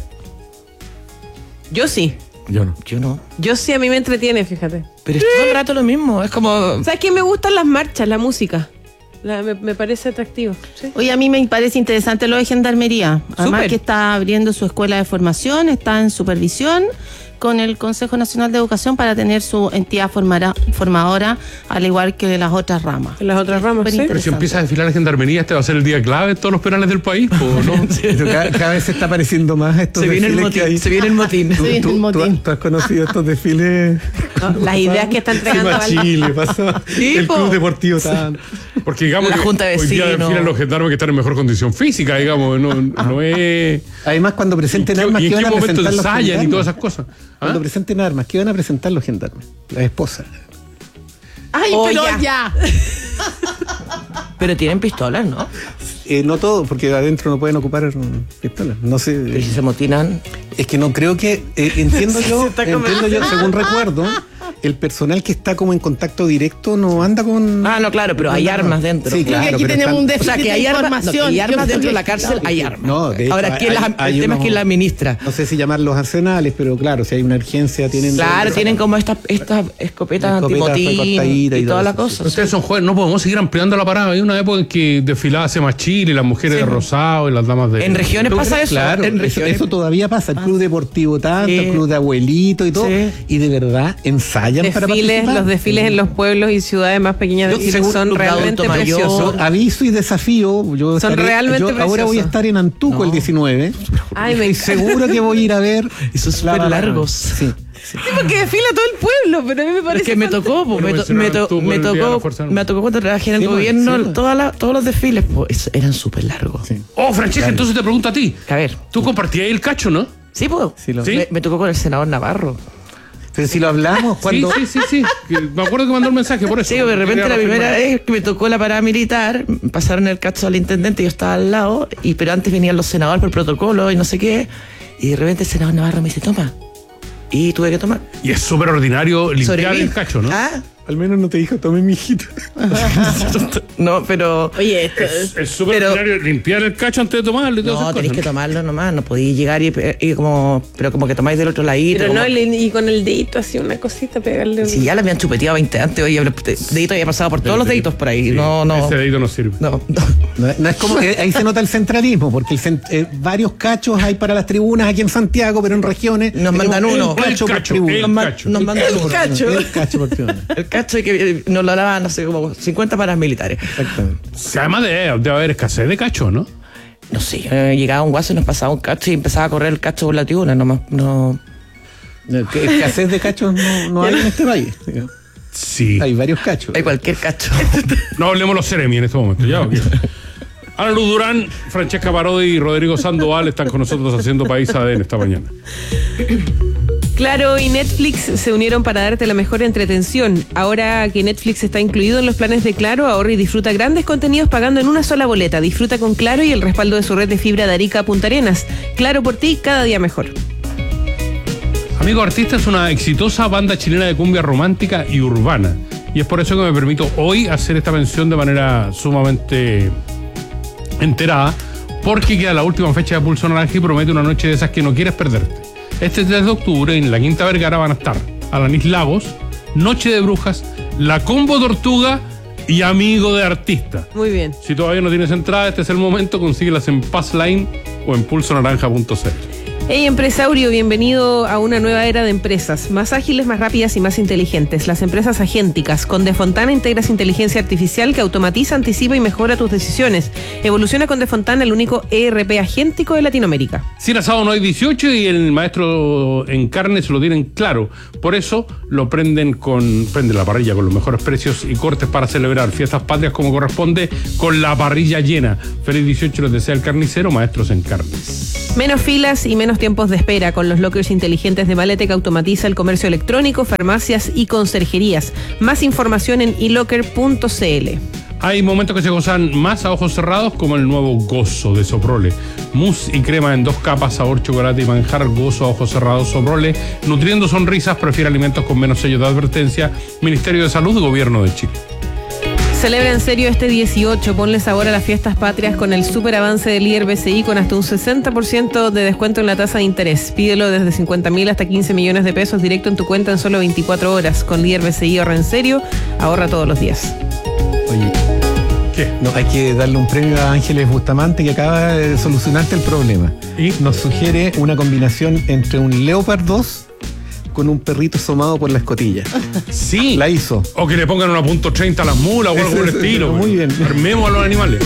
Yo sí. Yo no. Yo no. Yo sí, a mí me entretiene, fíjate. Pero es todo el rato lo mismo. Es como... ¿Sabes qué? Me gustan las marchas, la música. Me parece atractivo. ¿sí? Oye, a mí me parece interesante lo de Gendarmería. Además Súper. que está abriendo su escuela de formación, está en supervisión con el Consejo Nacional de Educación para tener su entidad formadora, al igual que las otras ramas. En las otras ramas, Súper sí. Pero si interesante. empieza a desfilar la gendarmería, este va a ser el día clave en todos los penales del país, ¿o no? Pero cada vez se está pareciendo más a estos Se viene el desfiles que hay. motín. Se viene el motín. Se viene el motín. ¿Tú has conocido estos desfiles? No, las ideas que está entregando Fuimos a Aldo. Chile, pasó Sí, el po. Club Deportivo tan... Porque digamos La que Junta de hoy día Vecinos. desfilan los gendarmes que están en mejor condición física, digamos, no es... Además, cuando presenten armas, ¿Y en ¿qué qué van a momento presentar los ensayan y gendarmes? todas esas cosas? ¿Ah? Cuando presenten armas, ¿qué van a presentar los gendarmes? Las esposas. ¡Ay, Oh, pero ya. ya! Pero tienen pistolas, ¿no? No todo, porque adentro no pueden ocupar pistolas. No sé. Pero si se motinan... Es que no creo que. Entiendo yo, según recuerdo, el personal que está como en contacto directo no anda con. Ah, no, claro, pero hay armas dentro. Sí, Creo que claro. aquí pero tenemos están- un O sea, déficit que hay de armas, no, información. que hay Yo armas creo dentro de que- la cárcel, hay armas. No, de hecho, Ahora, ¿quién hay el tema es unos- quién la administra. No sé si llamarlos arsenales, pero claro, si hay una urgencia, tienen. Claro, tienen como estas escopetas Escopetas antimotín recortaditas y y toda todo la eso, cosa. sí. Ustedes son jóvenes, no podemos seguir ampliando la parada. Hay una época en que desfilaba más Chile, las mujeres de rosado y las damas de... En regiones pasa eso. Claro, en eso, regiones. eso todavía pasa. El club deportivo tanto, Sí. el club de abuelito y todo. Sí. Y de verdad ensayan para Desfiles, participar. los desfiles en los pueblos y ciudades más pequeñas de Yo, Chile según son Club de realmente Adulto Mayor, preciosos. Yo aviso y desafío. Yo Son realmente yo ahora voy a preciosos. estar en Antuco el 19. Ay, me Estoy encanta. seguro que voy a ir a ver. Y son la súper parada. largos. Sí. Sí, porque desfila todo el pueblo, pero a mí me Es parece... que me tocó, po, Pero mencionaban tú por el Día de la Fuerza Armada. me tocó cuando trabajé en el Sí, pues, gobierno, sí, pues. todos los desfiles, pues, eran súper largos. Sí. Oh, Francesca, entonces te pregunto a ti. A ver, Tú compartías el cacho, ¿no? sí, pues. Sí, lo- ¿Sí? Me tocó con el senador Navarro. Pero si lo hablamos cuando. Sí. Que me acuerdo que mandó el mensaje por eso. Sí, de repente Quería la primera reafirmar. vez que me tocó la parada militar, pasaron el cacho al intendente, yo estaba al lado, pero antes venían los senadores por protocolo y no sé qué, y de repente el senador Navarro me dice, toma. Y tuve que tomar. Y es súper ordinario limpiar Sobreviví. el cacho, ¿no? Ah, Al menos no te dijo, tome mi hijito. no, pero... Oye, esto Es súper Pero- ordinario limpiar el cacho antes de tomarlo y todas No, esas tenéis cosas. que tomarlo nomás, no podéis llegar y como... Pero como que tomáis del otro ladito. pero como- no, y con el dedito así, una cosita, pegarle un... Si ya la habían chupeteado 20 antes, oye, el dedito había pasado por todos los deditos por ahí. Sí, No. Ese dedito no sirve. No. No es como. Ahí se nota el centralismo, porque varios cachos hay para las tribunas aquí en Santiago, pero en regiones. Nos mandan tenemos uno. un cacho El por cacho, tribuna. el Nos, ma- cacho. nos mandan uno. El cacho por tribuna. El cacho y que nos lo daban, no sé, como 50 paradas militares. Exactamente. Sí, además debe haber escasez de cacho, ¿no? No sé, llegaba un guaso y nos pasaba un cacho y empezaba a correr el cacho por la tribuna. No. Escasez de cachos no hay en este país. digamos. Sí. Hay varios cachos. Hay cualquier cacho. No hablemos los Ceremi en este momento. Ya, ok. Ana Luz Durán, Francesca Parodi y Rodrigo Sandoval están con nosotros haciendo País ADN esta mañana. Claro y Netflix se unieron para darte la mejor entretención. Ahora que Netflix está incluido en los planes de Claro, ahorra y disfruta grandes contenidos pagando en una sola boleta. Disfruta con Claro y el respaldo de su red de fibra de Arica a Punta Arenas. Claro por ti, cada día mejor. Amigo Artista es una exitosa banda chilena de cumbia romántica y urbana. Y es por eso que me permito hoy hacer esta mención de manera sumamente enterada, porque queda la última fecha de Pulso Naranja y promete una noche de esas que no quieres perderte. Este 3 de octubre en la Quinta Vergara van a estar Alanis Lagos, Noche de Brujas, La Combo Tortuga y Amigo de Artista. Muy bien. Si todavía no tienes entrada, este es el momento, consíguelas en Passline o en pulsonaranja.cl. Hey empresario, bienvenido a una nueva era de empresas, más ágiles, más rápidas y más inteligentes. Las empresas agénticas. Con Defontana integras inteligencia artificial que automatiza, anticipa y mejora tus decisiones. Evoluciona con Defontana, el único ERP agéntico de Latinoamérica. Sin asado no hay 18 y el maestro en carne se lo tienen claro. Por eso lo prende la parrilla con los mejores precios y cortes para celebrar fiestas patrias como corresponde, con la parrilla llena. Feliz 18 les desea el carnicero, maestros en carnes. Menos filas y menos tiempos de espera. Con los lockers inteligentes de Maletec automatiza el comercio electrónico, farmacias y conserjerías. Más información en elocker.cl. Hay momentos que se gozan más a ojos cerrados, como el nuevo Gozo de Soprole. Mousse y crema en 2 capas, sabor chocolate y manjar. Gozo a ojos cerrados Soprole. Nutriendo sonrisas, prefiere alimentos con menos sellos de advertencia. Ministerio de Salud, Gobierno de Chile. Celebra en serio este 18, ponle sabor a las fiestas patrias con el super avance del líder BCI con hasta un 60% de descuento en la tasa de interés. Pídelo desde 50.000 hasta 15 millones de pesos directo en tu cuenta en solo 24 horas. Con líder BCI ahorra en serio, ahorra todos los días. Oye, ¿Qué? no, hay que darle un premio a Ángeles Bustamante, que acaba de solucionarte el problema. ¿Y? Nos sugiere una combinación entre un Leopard 2 con un perrito asomado por la escotilla. Sí. La hizo. O que le pongan una .30 a las mulas o algo por el estilo. Muy bien. Armemos a los animales.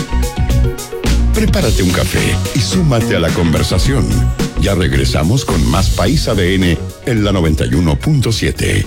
Prepárate un café y súmate a la conversación. Ya regresamos con más País ADN en la 91.7.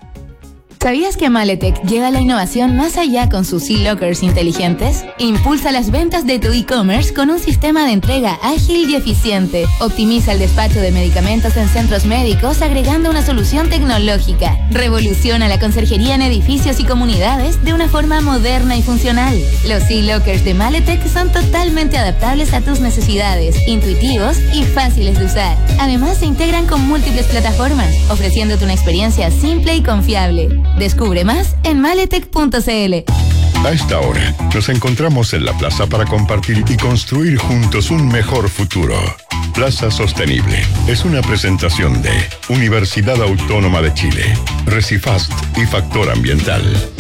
¿Sabías que Maletec lleva la innovación más allá con sus e-lockers inteligentes? Impulsa las ventas de tu e-commerce con un sistema de entrega ágil y eficiente. Optimiza el despacho de medicamentos en centros médicos agregando una solución tecnológica. Revoluciona la conserjería en edificios y comunidades de una forma moderna y funcional. Los e-lockers de Maletec son totalmente adaptables a tus necesidades, intuitivos y fáciles de usar. Además, se integran con múltiples plataformas, ofreciéndote una experiencia simple y confiable. Descubre más en maletec.cl. A esta hora nos encontramos en la plaza para compartir y construir juntos un mejor futuro. Plaza Sostenible es una presentación de Universidad Autónoma de Chile, Recifast y Factor Ambiental.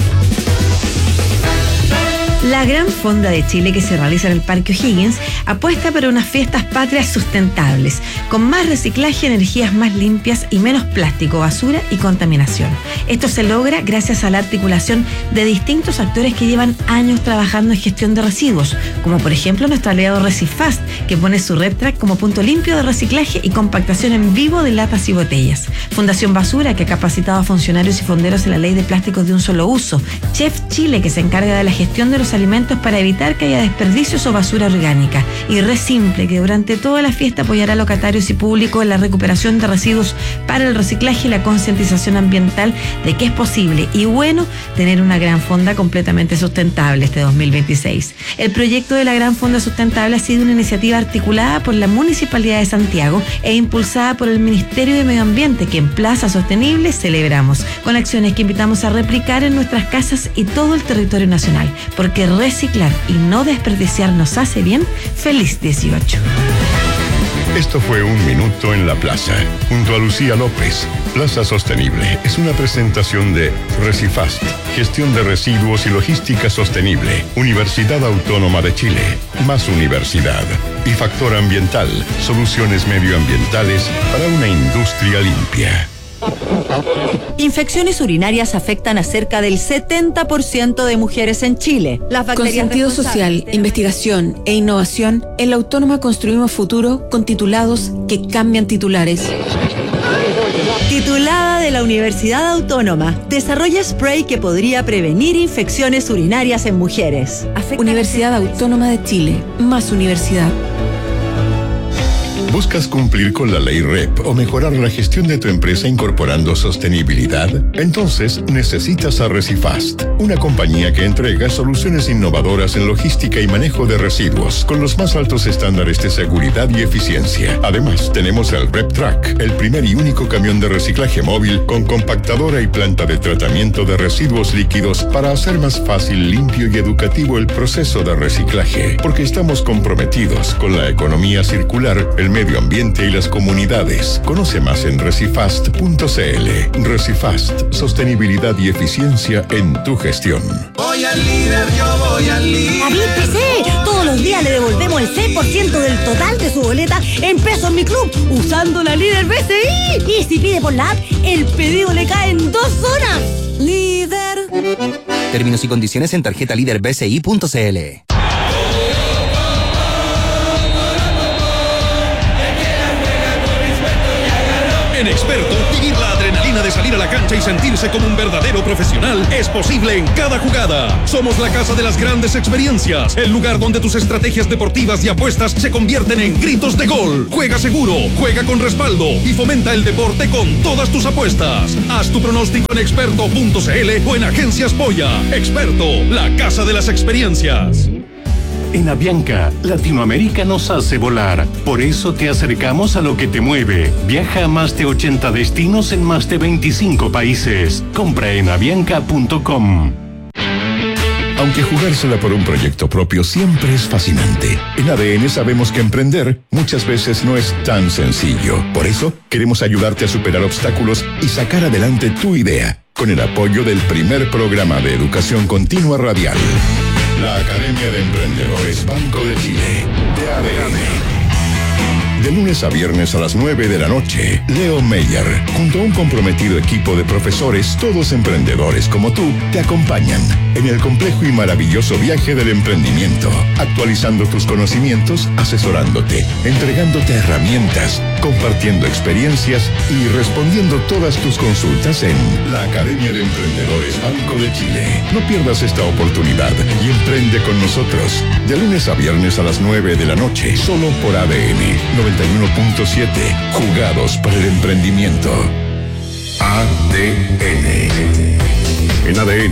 La Gran Fonda de Chile, que se realiza en el Parque O'Higgins, apuesta por unas fiestas patrias sustentables, con más reciclaje, energías más limpias y menos plástico, basura y contaminación. Esto se logra gracias a la articulación de distintos actores que llevan años trabajando en gestión de residuos, como por ejemplo nuestro aliado Recifast, que pone su RedTrack como punto limpio de reciclaje y compactación en vivo de latas y botellas. Fundación Basura, que ha capacitado a funcionarios y fonderos en la ley de plásticos de un solo uso. Chef Chile, que se encarga de la gestión de los alimentos para evitar que haya desperdicios o basura orgánica. Y Resimple, que durante toda la fiesta apoyará a locatarios y público en la recuperación de residuos para el reciclaje y la concientización ambiental de que es posible y bueno tener una gran fonda completamente sustentable este 2026. El proyecto de la Gran Fonda Sustentable ha sido una iniciativa articulada por la Municipalidad de Santiago e impulsada por el Ministerio de Medio Ambiente, que en Plaza Sostenible celebramos, con acciones que invitamos a replicar en nuestras casas y todo el territorio nacional, porque reciclar y no desperdiciar nos hace bien. Feliz 18. Esto fue Un Minuto en la Plaza, junto a Lucía López. Plaza Sostenible es una presentación de Recifast, Gestión de Residuos y Logística Sostenible, Universidad Autónoma de Chile, Más Universidad, y Factor Ambiental, soluciones medioambientales para una industria limpia. Infecciones urinarias afectan a cerca del 70% de mujeres en Chile. Con sentido social, investigación e innovación, en la Autónoma construimos futuro con titulados que cambian titulares. Titulada de la Universidad Autónoma, desarrolla spray que podría prevenir infecciones urinarias en mujeres. Universidad Autónoma de Chile, más universidad. ¿Buscas cumplir con la ley REP o mejorar la gestión de tu empresa incorporando sostenibilidad? Entonces necesitas a Recifast, una compañía que entrega soluciones innovadoras en logística y manejo de residuos con los más altos estándares de seguridad y eficiencia. Además, tenemos el RepTrack, el primer y único camión de reciclaje móvil con compactadora y planta de tratamiento de residuos líquidos para hacer más fácil, limpio y educativo el proceso de reciclaje, porque estamos comprometidos con la economía circular, el medio ambiente y las comunidades. Conoce más en recifast.cl. Recifast, sostenibilidad y eficiencia en tu gestión. Voy al líder, yo voy al líder. David PC, todos los días le devolvemos el 6% del total de su boleta en pesos Mi Club, usando la líder BCI. Y si pide por la app, el pedido le cae en 2 horas. Líder. Términos y condiciones en tarjetalíderbci.cl. En Experto, vivir la adrenalina de salir a la cancha y sentirse como un verdadero profesional es posible en cada jugada. Somos la casa de las grandes experiencias, el lugar donde tus estrategias deportivas y apuestas se convierten en gritos de gol. Juega seguro, juega con respaldo y fomenta el deporte con todas tus apuestas. Haz tu pronóstico en experto.cl o en Agencias Polla. Experto, la casa de las experiencias. En Avianca, Latinoamérica nos hace volar. Por eso te acercamos a lo que te mueve. Viaja a más de 80 destinos en más de 25 países. Compra en avianca.com. Aunque jugársela por un proyecto propio siempre es fascinante, en ADN sabemos que emprender muchas veces no es tan sencillo. Por eso, queremos ayudarte a superar obstáculos y sacar adelante tu idea, con el apoyo del primer programa de educación continua radial. La Academia de Emprendedores Banco de Chile, de ADN. De lunes a viernes a las 9 de la noche, Leo Meyer, junto a un comprometido equipo de profesores, todos emprendedores como tú, te acompañan en el complejo y maravilloso viaje del emprendimiento, actualizando tus conocimientos, asesorándote, entregándote herramientas, compartiendo experiencias y respondiendo todas tus consultas en la Academia de Emprendedores Banco de Chile. No pierdas esta oportunidad y emprende con nosotros. De lunes a viernes a las 9 de la noche, solo por ADN 91.7, jugados para el emprendimiento. ADN. En ADN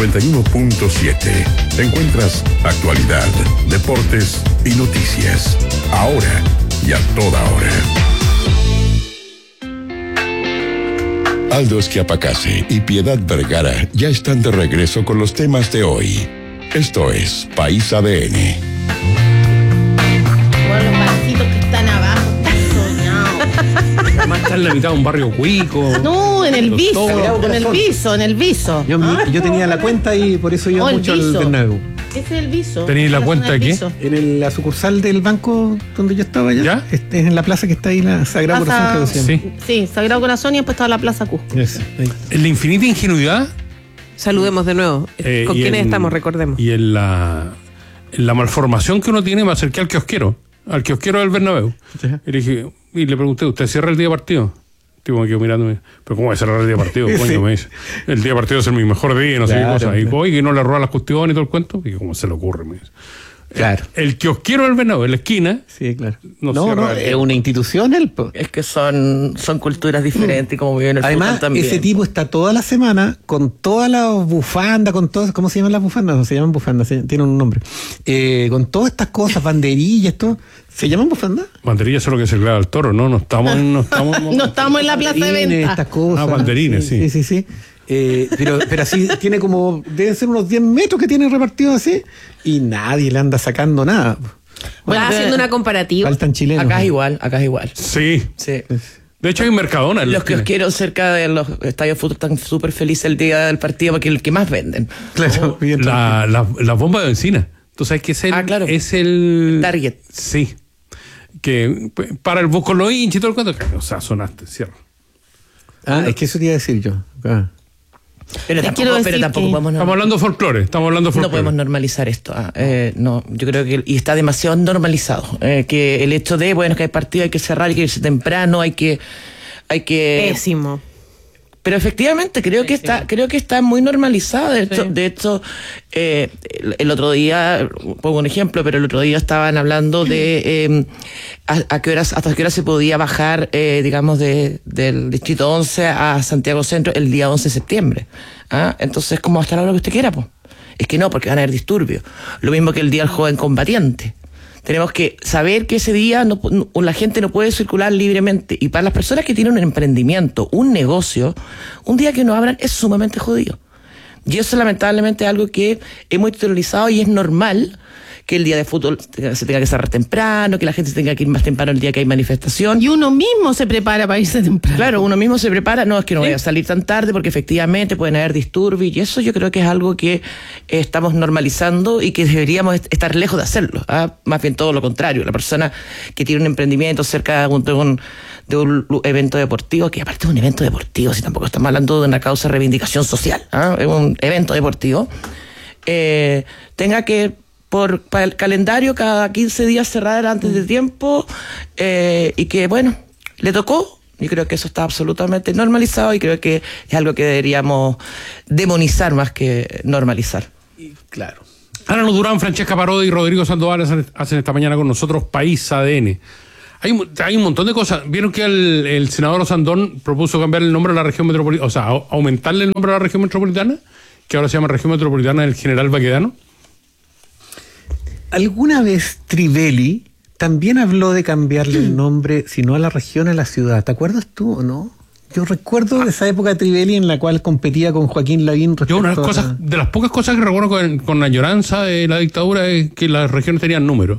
91.7 encuentras actualidad, deportes y noticias. Ahora y a toda hora. Aldo Esquiapacase y Piedad Vergara ya están de regreso con los temas de hoy. Esto es País ADN. Los barcitos que están abajo, Además está en la mitad de un barrio cuico. No, en el viso, en el viso. Yo tenía la cuenta y por eso iba mucho al Bernabéu. Ese es el viso. ¿Tenéis la cuenta aquí? En la sucursal del banco donde yo estaba allá. ¿Ya? Es en la plaza que está ahí, la Sagrado Corazón. Sí, Sagrado Corazón, y después está la Plaza Cusco. En la infinita ingenuidad. Saludemos de nuevo. ¿Con quiénes estamos? Recordemos. Y en la malformación que uno tiene, me acerqué al kiosquero del Bernabéu. Y le pregunté, ¿usted cierra el día de partido? Tipo, me quedo mirándome, pero ¿cómo va a cerrar el día de partido? Coño, me dice, el día de partido es mi mejor día, no sé qué cosa. Y oye, que no le roba las cuestiones y todo el cuento. Y ¿cómo se le ocurre? Me dice. Claro. El kiosquero del Bernabéu, en la esquina. Sí, claro. No, es una institución él. Es que son culturas diferentes, como viven el Además, fútbol también. ese tipo está toda la semana con todas las bufandas, con todas, ¿cómo se llaman las bufandas? No se llaman bufandas, tienen un nombre. Con todas estas cosas, banderillas, todo. ¿Se llaman bufandas? Banderillas es lo que se clava al toro, ¿no? No estamos en la plaza de venta. Estas cosas. Banderines, sí. Sí. Pero así tiene como, deben ser unos 10 metros que tiene repartidos así, y nadie le anda sacando nada. Bueno, haciendo una comparativa. Faltan chilenos. Acá es igual. Sí. De hecho hay un Mercadona. Los kiosqueros cerca de los estadios de fútbol están súper felices el día del partido porque es el que más venden. Claro. La bomba de benzina. ¿Tú sabes qué es es el target? Sí. Que para el bus con los hinchas y todo el cuento. O sea, sonaste, cierra. Es que eso te iba a decir yo. Pero tampoco podemos. Estamos hablando de folclore. No podemos normalizar esto. No, yo creo que y está demasiado normalizado. Que el hecho de, que hay partido, hay que cerrar, hay que irse temprano, hay que. Pésimo. Pero efectivamente creo que está muy normalizado. De hecho, el otro día, pongo un ejemplo, pero el otro día estaban hablando de hasta qué hora se podía bajar, digamos, del Distrito 11 a Santiago Centro el día 11 de septiembre. Entonces, ¿cómo hasta la hora que usted quiera, pues? Es que no, porque van a haber disturbios. Lo mismo que el día del joven combatiente. Tenemos que saber que ese día la gente no puede circular libremente. Y para las personas que tienen un emprendimiento, un negocio, un día que no abran es sumamente jodido. Y eso lamentablemente es algo que es muy teorizado y es normal que el día de fútbol se tenga que cerrar temprano, que la gente se tenga que ir más temprano el día que hay manifestación. Y uno mismo se prepara para irse temprano. Claro, uno mismo se prepara, no, es que no voy a salir tan tarde porque efectivamente pueden haber disturbios y eso yo creo que es algo que estamos normalizando y que deberíamos estar lejos de hacerlo. Más bien todo lo contrario, la persona que tiene un emprendimiento cerca de un evento deportivo, que aparte es un evento deportivo, si tampoco estamos hablando de una causa de reivindicación social, es un evento deportivo, tenga que para el calendario cada 15 días cerrar antes de tiempo y que, bueno, le tocó. Yo creo que eso está absolutamente normalizado y creo que es algo que deberíamos demonizar más que normalizar. Claro. Ana Durán, Francesca Parodi y Rodrigo Sandoval hacen esta mañana con nosotros País ADN. Hay un montón de cosas. ¿Vieron que el senador Osandón propuso cambiar el nombre de la región metropolitana? O sea, aumentarle el nombre a la región metropolitana, que ahora se llama región metropolitana del General Baquedano. Alguna vez Trivelli también habló de cambiarle el nombre, si no a la región, a la ciudad. ¿Te acuerdas tú o no? Yo recuerdo de esa época de Trivelli en la cual competía con Joaquín Lavín. Yo de las pocas cosas que recuerdo con añoranza de la dictadura es que las regiones tenían números.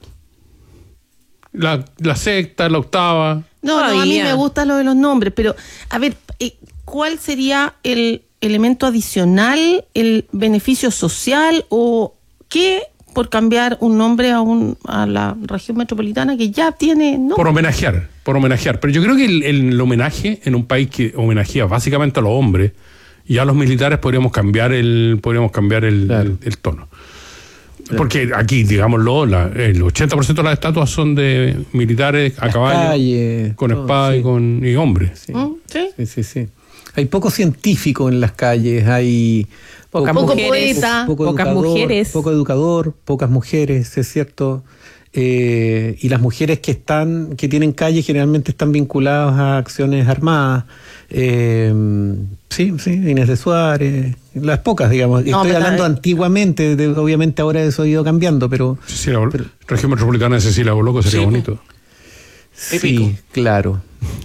La sexta, la octava. No, a mí me gusta lo de los nombres, pero a ver, ¿cuál sería el elemento adicional, el beneficio social o qué por cambiar un nombre a la región metropolitana que ya tiene nombre? Por homenajear. Pero yo creo que el homenaje en un país que homenajea básicamente a los hombres y a los militares podríamos cambiar el tono. Porque aquí, digámoslo, el 80% de las estatuas son de militares a caballo, con espada y hombres. Sí. Hay poco científico en las calles, hay poco poeta, pocas mujeres. Poco educador, pocas mujeres, es cierto. Y las mujeres que tienen calles generalmente están vinculadas a acciones armadas. Inés de Suárez, las pocas, digamos. Estoy hablando antiguamente, obviamente ahora eso ha ido cambiando, pero... Región Metropolitana de Cecilia Boloco sería bonito. Sí, claro.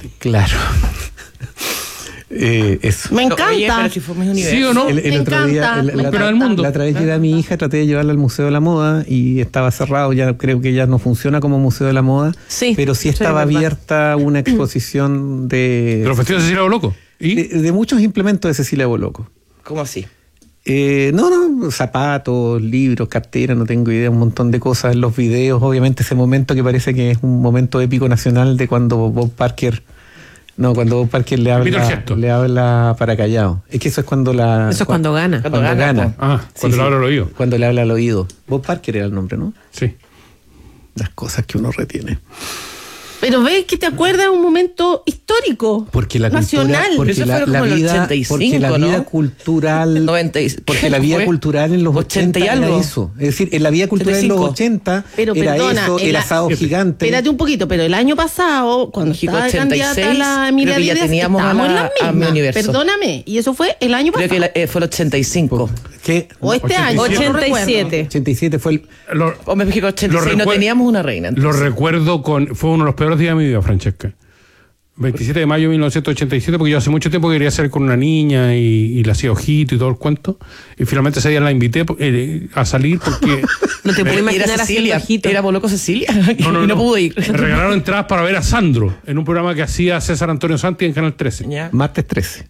Eso. Me encanta. ¿Sí o no? El otro día, la otra vez llevé a mi hija, traté de llevarla al Museo de la Moda y estaba cerrado, ya creo que ya no funciona como Museo de la Moda, pero sí estaba abierta una exposición de los vestidos de Cecilia Boloco. ¿Y? De muchos implementos de Cecilia Boloco. ¿Cómo así? Zapatos, libros, carteras, no tengo idea, un montón de cosas en los videos, obviamente ese momento que parece que es un momento épico nacional de cuando Bob Parker le habla para Callao. Es que eso es cuando Eso es cuando gana. Cuando gana. Cuando le habla al oído. Cuando le habla al oído. Bob Parker era el nombre, ¿no? Sí. Las cosas que uno retiene. Pero ves que te acuerdas de un momento histórico, porque la nacional. Porque eso la vida, 85, porque la vida cultural, 90, porque la vida cultural en los 80 y algo. era eso. Es decir, en la vida cultural 85. En los 80 pero era perdona, eso, el asado gigante. Espérate un poquito, pero el año pasado, cuando estaba de candidata a la Emilia Díaz, estábamos en las mismas. Perdóname, y eso fue el año pasado. Creo que fue el 85. ¿Qué? O este 87. año. 87. 87 fue el... Me fijé que 86 no teníamos una reina. Entonces. Lo recuerdo fue uno de los peores días de mi vida, Francesca. 27 de mayo de 1987, porque yo hace mucho tiempo quería hacer con una niña y le hacía ojito y todo el cuento. Y finalmente ese día la invité a salir porque... No te puedo imaginar haciendo ojito. Era Boloco Cecilia. No pudo ir. Me regalaron entradas para ver a Sandro en un programa que hacía César Antonio Santi en Canal 13. Yeah. Martes 13.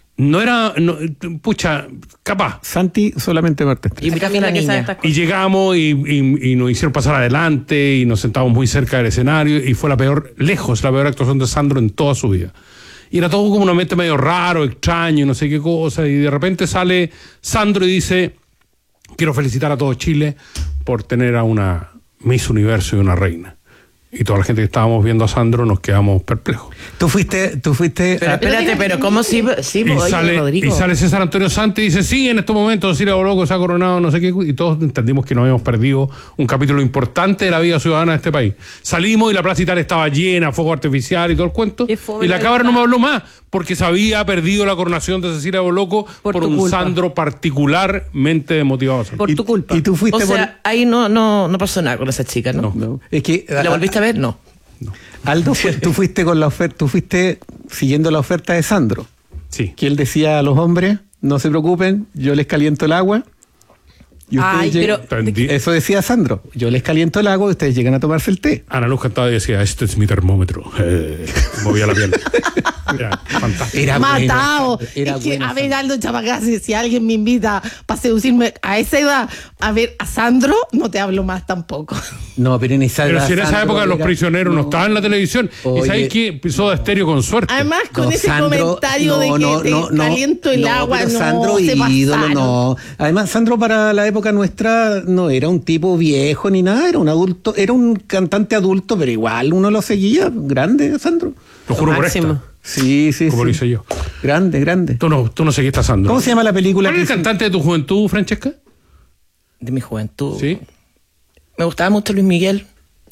Capaz. Santi solamente martes 13. Y llegamos y nos hicieron pasar adelante y nos sentamos muy cerca del escenario y fue la peor actuación de Sandro en toda su vida. Y era todo como un ambiente medio raro, extraño, no sé qué cosa, y de repente sale Sandro y dice: quiero felicitar a todo Chile por tener a una Miss Universo y una reina. y toda la gente que estábamos viendo a Sandro nos quedamos perplejos. Tú fuiste. Pero espérate, pero ¿cómo sí? Y sale César Antonio Santi y dice, sí, en estos momentos Cecilia Boloco se ha coronado, no sé qué, y todos entendimos que nos habíamos perdido un capítulo importante de la vida ciudadana de este país. Salimos y la Plaza Italia estaba llena, fuego artificial y todo el cuento, y la cabra no me habló más, porque se había perdido la coronación de Cecilia Boloco por un culpa. Sandro particularmente motivado. Por tu culpa. Y tú fuiste ahí no pasó nada con esa chica, ¿no? No. Es que, ¿la volviste a ver? No. Aldo, tú fuiste con la oferta, tú fuiste siguiendo la oferta de Sandro. Sí. Que él decía a los hombres, no se preocupen, yo les caliento el agua. Y eso decía Sandro, yo les caliento el agua y ustedes llegan a tomarse el té. Ana Luz cantaba y decía, este es mi termómetro. Movía la piel. Era fantástico. Era matado. Es que, a ver, Aldo Chapacase, si alguien me invita para seducirme a esa edad a ver a Sandro, no te hablo más tampoco. No, pero en esa edad. Pero si en esa época los prisioneros no estaban en la televisión. Oye, ¿y sabes qué? Soda Stereo con suerte. Además, con ese comentario de que te caliento el agua, pero no. Sandro ídolo, no. Además, Sandro para la época nuestra no era un tipo viejo ni nada, era un adulto, era un cantante adulto, pero igual uno lo seguía. Grande, Sandro. Lo juro por esta. Sí. Como lo hice yo. Grande. Tú no seguiste a Sandro. ¿Cómo se llama la película? ¿Cuál es el cantante de tu juventud, Francesca? De mi juventud. Sí. Me gustaba mucho Luis Miguel.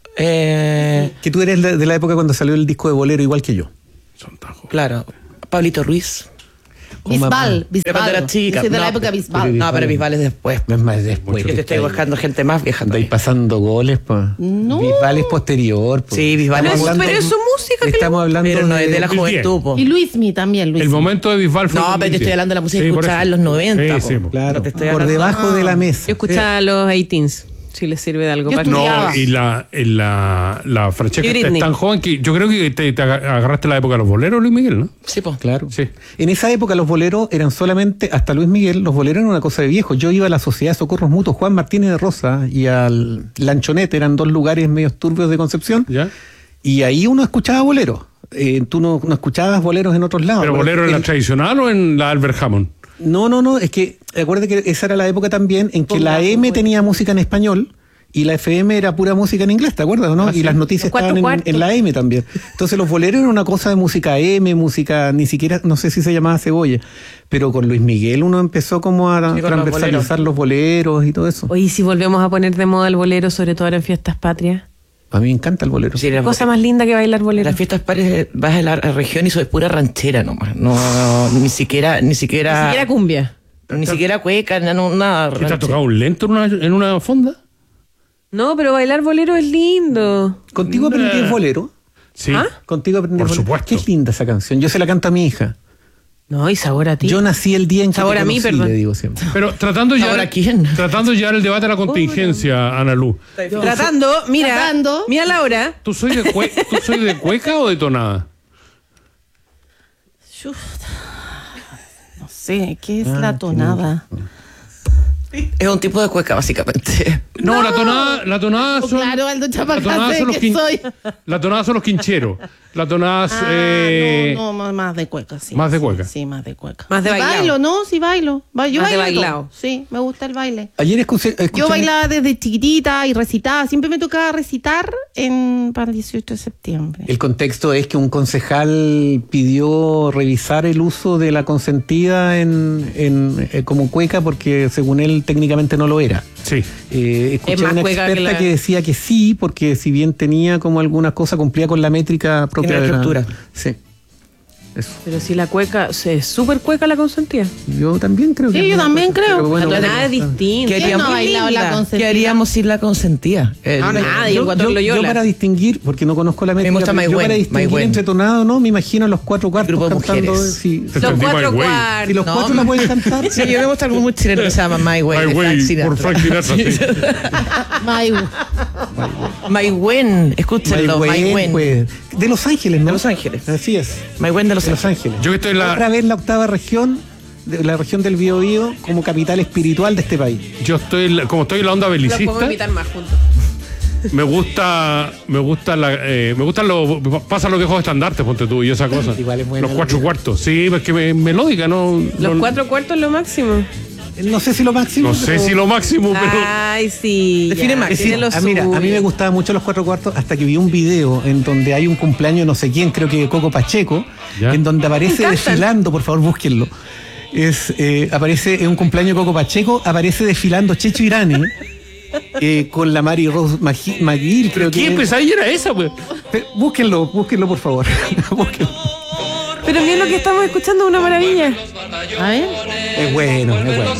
Que tú eres de la época cuando salió el disco de Bolero, igual que yo. Son tan jóvenes. Claro. Pablito Ruiz. Bisbal. Cuando era chica. Soy de la época Bisbal. No, pero Bisbal es después. No es más después. Yo te estoy buscando gente más vieja. Estáis pasando goles, pues. No. Bisbal es posterior. Po. Sí, Bisbal es Pero es su música. Estamos hablando pero no es de la juventud, po. Y Luismi también, El momento de Bisbal fue. No, pero te estoy hablando de la música que escuchaba en los 90. Sí, po. Claro, por por debajo de la mesa. Yo escuchaba los 18s, si les sirve de algo. No, y la Francesca es tan joven que yo creo que te agarraste la época de los boleros, Luis Miguel, ¿no? Sí, pues. Claro. Sí. En esa época los boleros eran solamente, hasta Luis Miguel, los boleros eran una cosa de viejo. Yo iba a la Sociedad de Socorros Mutuos Juan Martínez de Rosa y al Lanchonete, eran dos lugares medio turbios de Concepción. ¿Ya? Y ahí uno escuchaba boleros. Tú no escuchabas boleros en otros lados. ¿Pero bolero en la tradicional o en la Albert Hammond? No, es que acuérdate que esa era la época también en que la AM tenía música en español y la FM era pura música en inglés, ¿te acuerdas o no? Y las noticias estaban en la AM también. Entonces los boleros eran una cosa de música AM, música, ni siquiera, no sé si se llamaba cebolla, pero con Luis Miguel uno empezó como a transversalizar los boleros y todo eso. Oye, si volvemos a poner de moda el bolero, sobre todo ahora en fiestas patrias. A mí me encanta el bolero. Sí, cosa más linda que bailar bolero. Las fiestas patrias vas a la región y soy pura ranchera nomás. No, ni siquiera cumbia. Ni siquiera cueca, nada. ¿Qué te ha tocado un lento en una fonda? No, pero bailar bolero es lindo. ¿Contigo aprendí bolero? Sí. ¿Ah? Contigo aprendí Por bolero. supuesto. Qué linda esa canción. Yo se la canto a mi hija. No, y sabor a ti. Yo nací el día en que sabor te a mí, conocí, perdón. le digo siempre. Pero tratando ya el debate de la contingencia, Ana Luz. Mira Laura. ¿Tú soy de cueca o de tonada? No sé, ¿qué es la tonada? Es un tipo de cueca, básicamente. No, la tonada son. Claro, Aldo Chapacase, que soy. La tonada son los quincheros. La tonada no, más de cueca, sí. Más de cueca. Sí, más de cueca. Más de bailado. Bailo, ¿no? Sí, bailo. Yo más de bailo bailado. Sí, me gusta el baile. Ayer escuché Yo bailaba desde chiquitita y recitaba. Siempre me tocaba recitar para el 18 de septiembre. El contexto es que un concejal pidió revisar el uso de la consentida como cueca porque según él técnicamente no lo era. Sí. Escuché a una experta que decía que sí, porque si bien tenía como algunas cosas, cumplía con la métrica propia de la estructura. Sí. Eso. Pero si la cueca, es súper cueca la consentida. Yo también creo que. Sí, yo también creo. Bueno, nada es distinto. ¿Quién no ha bailado la consentida? ¿Qué haríamos sin la consentía? Nadie. Yo para distinguir, porque no conozco la métrica, gusta yo para distinguir entre tonado, no, me imagino los 4 cuartos cantando. Sí. Los 4 cuartos. Si los 4 la pueden cantar. Sí, yo me gusta algo muy chileno que se llama My Way. My Way, por Frank Sinatra. My Way, escúchenlo. My Way. Pues, de Los Ángeles, ¿no? De Los Ángeles. Así es. My Way de Los Ángeles. Yo que estoy Otra vez la octava región, de la región del Biobío, como capital espiritual de este país. Yo como estoy en la onda belicista. Los podemos invitar más juntos. Me gusta pasa los viejos estandartes, ponte tú, y esa cosa. Igual es bueno. Los 4 cuartos, sí, es que melódica, ¿no? Los 4 cuartos es lo máximo. No sé si lo máximo. No sé si lo máximo, pero. Ay, sí. Define máximo. Es decir, mira, a mí me gustaban mucho los 4 cuartos hasta que vi un video en donde hay un cumpleaños de no sé quién, creo que de Coco Pacheco, ¿Ya? en donde aparece desfilando, por favor búsquenlo. Aparece en un cumpleaños de Coco Pacheco, aparece desfilando Checho Irane con la Mary Rose McGill, creo que. ¿Qué pesadilla era esa, pues? Búsquenlo, por favor. Búsquenlo. Pero bien, lo que estamos escuchando es una maravilla. A ver. Es bueno.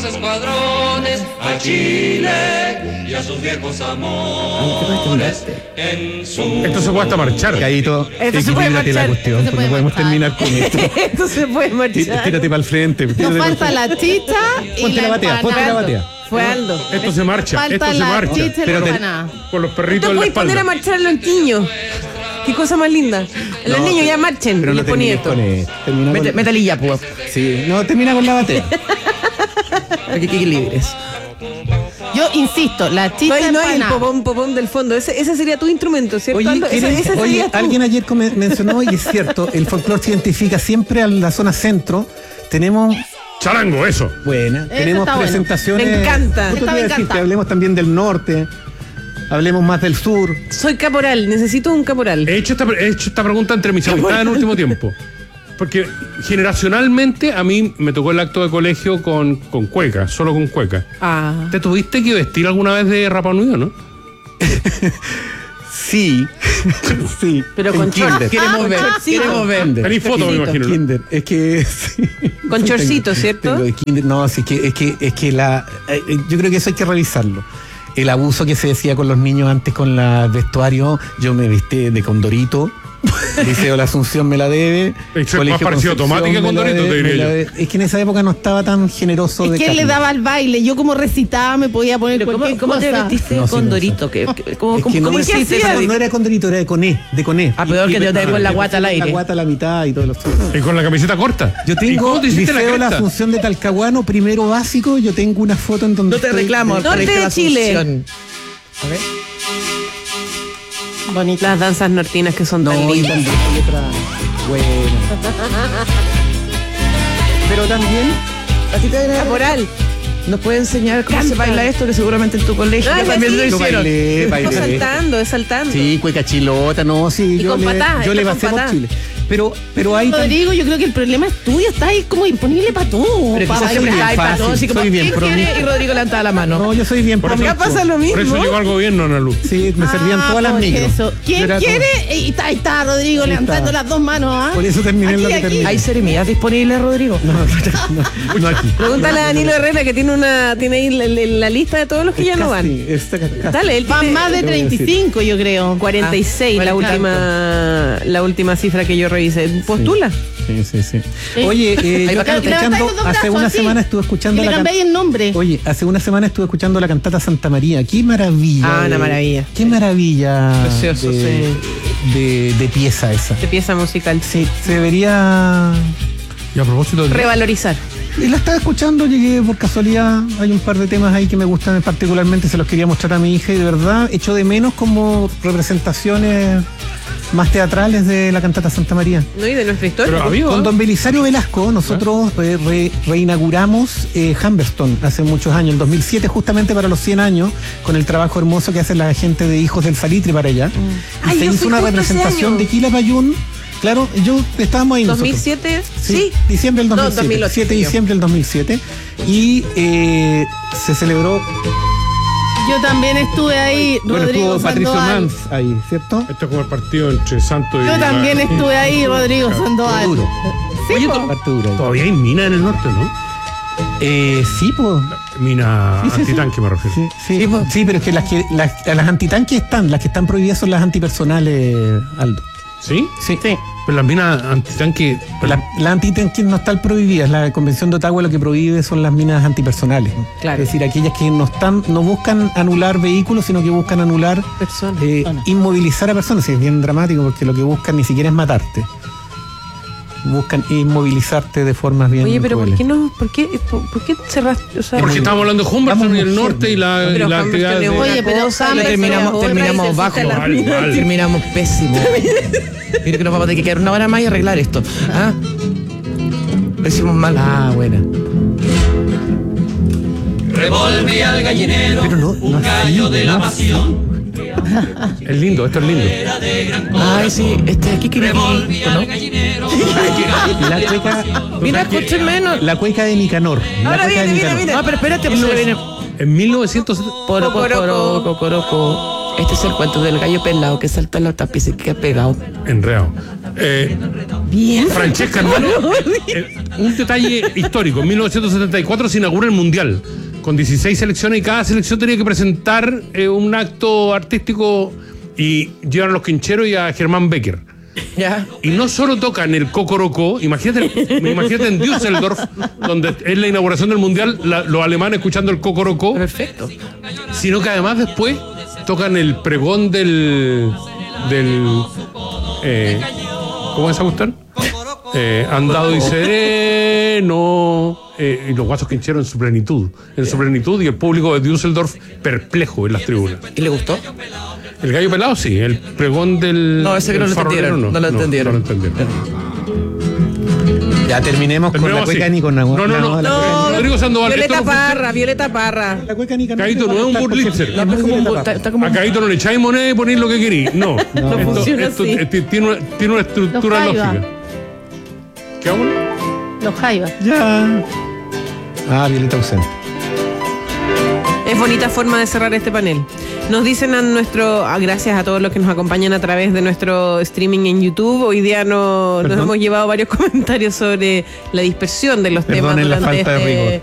A Chile y a sus viejos amores. Esto se puede hasta marchar. Caíto, Esto se puede equilíbrate la marchar. cuestión, Esto se porque no puede podemos terminar con esto. Esto se puede marchar. Tírate para el frente. Nos falta la chicha y Ponte la batea, ponte la batea. Fue Aldo. Esto se marcha. Falta Esto se la marcha. chicha y la Pero empanada. Con los perritos Tú en la puedes poner a espalda. marchar a los niños. Qué cosa más linda. Los No, niños ya marchen. Pero y no les ponía termines esto. con esto. Termina con- Métale ya, pues. Sí, no, termina con la batea. Para que quede libres. Yo insisto, la chicha No hay el empanada. popón del fondo. Ese sería tu instrumento, ¿cierto, Oye, Aldo? Ese oye, sería tú. alguien ayer mencionó, y es cierto, el folclore se identifica siempre a la zona centro. Tenemos, Charango, eso. buena, tenemos está bueno. presentaciones. Me encanta. Justo te Esta me iba a decir encanta. que hablemos también del norte, hablemos más del sur. Soy caporal, necesito un caporal. He hecho esta pregunta entre mis amistades en el último tiempo. Porque generacionalmente a mí me tocó el acto de colegio con cueca, solo con cueca. Ah. ¿Te tuviste que vestir alguna vez de Rapa Nui, no? Sí, sí. Pero en con kinder. Queremos ver, queremos ver. Kinder. Tenéis fotos, me imagino, ¿no? Kinder. Es que sí. Con Sí, chorcito, tengo- ¿cierto? tengo de kinder. No, sí, es que yo creo que eso hay que revisarlo. El abuso que se decía con los niños antes con la vestuario, yo me vestí de Condorito. Liceo La Asunción me la debe. Eso es Colegio más parecido a Concepción Tomate que me la Condorito, te debe, diría me la yo. debe. Es que en esa época no estaba tan generoso Es de que él le carne. daba al baile. Yo como recitaba me podía poner Pero cualquier ¿cómo te cosa. vestiste No, sí, con no, Dorito? Es que ¿Cómo no, hiciste no, eso? no era Condorito, era de Coné. Ah, peor que te con la guata al aire. La guata a la mitad y todo lo Y con la camiseta corta. Yo ¿Y tengo cómo te hiciste Liceo La cresta? Asunción de Talcahuano, primero básico. Yo tengo una foto en donde No te estoy reclamo, de- Norte Colegio de La Chile. Asunción. A ver. Bonitas. Las danzas nortinas que son tan No, y lindas. también hay otra buena. Pero también ¿A ti te Caporal. ¿Nos puede enseñar cómo se Canta. baila esto? Que seguramente en tu colegio Ay, también sí. lo yo hicieron. bailé, Es bailé. saltando. Sí, cueca chilota, no, sí. Y con patá, yo le esto pasé con por patá. Chile. Pero hay Rodrigo, yo creo que el problema es tuyo. Estás ahí como disponible para todo. Pero para quizás siempre bailar. está ahí para fácil, todos, así como, soy bien ¿quién quiere? promiscuo. Y Rodrigo levantaba la mano. No, yo soy bien Por eso- promiscuo. Acá pasa lo Por eso mismo. llegó al gobierno, Ana Luz. Sí, me servían todas las por micros. eso. Yo ¿Quién era quiere? Ahí está Rodrigo Ahí levantando está. las dos manos. ¿Ah? Por eso terminé en lo que Aquí, terminé. ¿Hay cerimonias disponibles, Rodrigo? No aquí. Pregúntale a Danilo Herrera que tiene ahí la lista de todos los que ya no van. Sí, casi. Dale, él Van tiene más de Te voy a decir. 35, yo creo. 46, Ah, la última cifra que yo revisé. Postula. Sí. Oye, yo Ahí va, estaba levantáis escuchando, los dos hace brazos una así. semana estuve escuchando Y le la cambiáis el nombre. Oye, hace una semana estuve escuchando la cantata Santa María. Qué maravilla. Ah, una maravilla. Qué maravilla Precioso, de pieza esa. De pieza musical. Sí, se debería. Y a propósito de... Revalorizar. Y la estaba escuchando, llegué por casualidad. Hay un par de temas ahí que me gustan particularmente, se los quería mostrar a mi hija y de verdad echo de menos como representaciones más teatrales de la cantata Santa María. ¿No? Y de nuestra historia. Pero amigo, Con don Belisario Velasco nosotros reinauguramos Humberstone hace muchos años, en 2007 justamente para los 100 años, con el trabajo hermoso que hace la gente de Hijos del Salitre para allá. Y Ay, se yo hizo fui una justo ese representación año. de Quilapayún. Claro, estábamos ahí nosotros. 2007. Sí, diciembre del 2007. No, 2008. 7 de diciembre del 2007. Y se celebró. Yo también estuve ahí, Bueno, Rodrigo estuvo Patricio Sandoval. Mans ahí, ¿cierto? Esto es como el partido entre Santos y... Yo también estuve ahí, Rodrigo Sandoval. Duro. Sí, Oye, po. Arturo. Todavía hay mina en el norte, ¿no? Sí, pues. Mina Sí. antitanque, me refiero. Sí, pero es que las antitanques están, las que están prohibidas son las antipersonales, Aldo. ¿Sí? Sí. Pero las minas antitanque... La antitanque no están prohibidas. La Convención de Ottawa lo que prohíbe son las minas antipersonales. Claro. Es decir, aquellas que no buscan anular vehículos, sino que buscan anular, Personas. inmovilizar a personas. Sí, es bien dramático porque lo que buscan ni siquiera es matarte. Buscan inmovilizarte de formas bien Oye, pero crueles. ¿por qué cerraste? O sea, Porque estamos hablando de Humberstone y el norte y la Pero actividad Humberstone de... es una Oye, pero cosa, Humberstone terminamos otra, y se bajo. cita la Mal, mina. mal. Terminamos pésimo. Creo que nos vamos a tener que quedar una hora más y arreglar esto. ¿Ah? Lo hicimos mal. Ah, buena. revolvía al gallinero, Pero no un gallo de la pasión. Es lindo, esto es lindo. Ay, sí, aquí quería Revolvía al gallinero. La cueca. Mira, escuchen menos. La cueca de Nicanor. Ahora viene. No, pero espérate, pues se viene. En 1970. Cocoroco. Este es el cuento del gallo pelado que salta en la tapiz y queda pegado. Enredado. Bien. Francesca, hermano, un detalle histórico. En 1974 se inaugura el Mundial, con 16 selecciones, y cada selección tenía que presentar un acto artístico, y llevan a los Quincheros y a Germán Becker. Ya. Y no solo tocan el Cocorocó, imagínate en Düsseldorf, donde es la inauguración del Mundial, los alemanes escuchando el Cocorocó. Perfecto. Sino que además después tocan el pregón del ¿cómo es esa cuestión? Andado y sereno, y los guasos Quincheros en su plenitud, y el público de Düsseldorf perplejo en las tribunas. ¿Y le gustó? El gallo pelado, sí. El pregón del... No, ese que no lo entendieron. No lo entendieron. Ya terminemos con la cueca de Nicanor. No, Rodrigo Sandoval. Violeta Parra. La cueca de Nicanor. Caíto no es un burlitzer. A Caíto no le echáis moneda y ponéis lo que queréis. No. Esto tiene una estructura lógica. ¿Qué hago? Los Jaivas. Ya. Violeta ausente. Es bonita forma de cerrar este panel. Nos dicen gracias a todos los que nos acompañan a través de nuestro streaming en YouTube. Hoy día nos hemos llevado varios comentarios sobre la dispersión de los temas Perdonen la durante falta de rigor.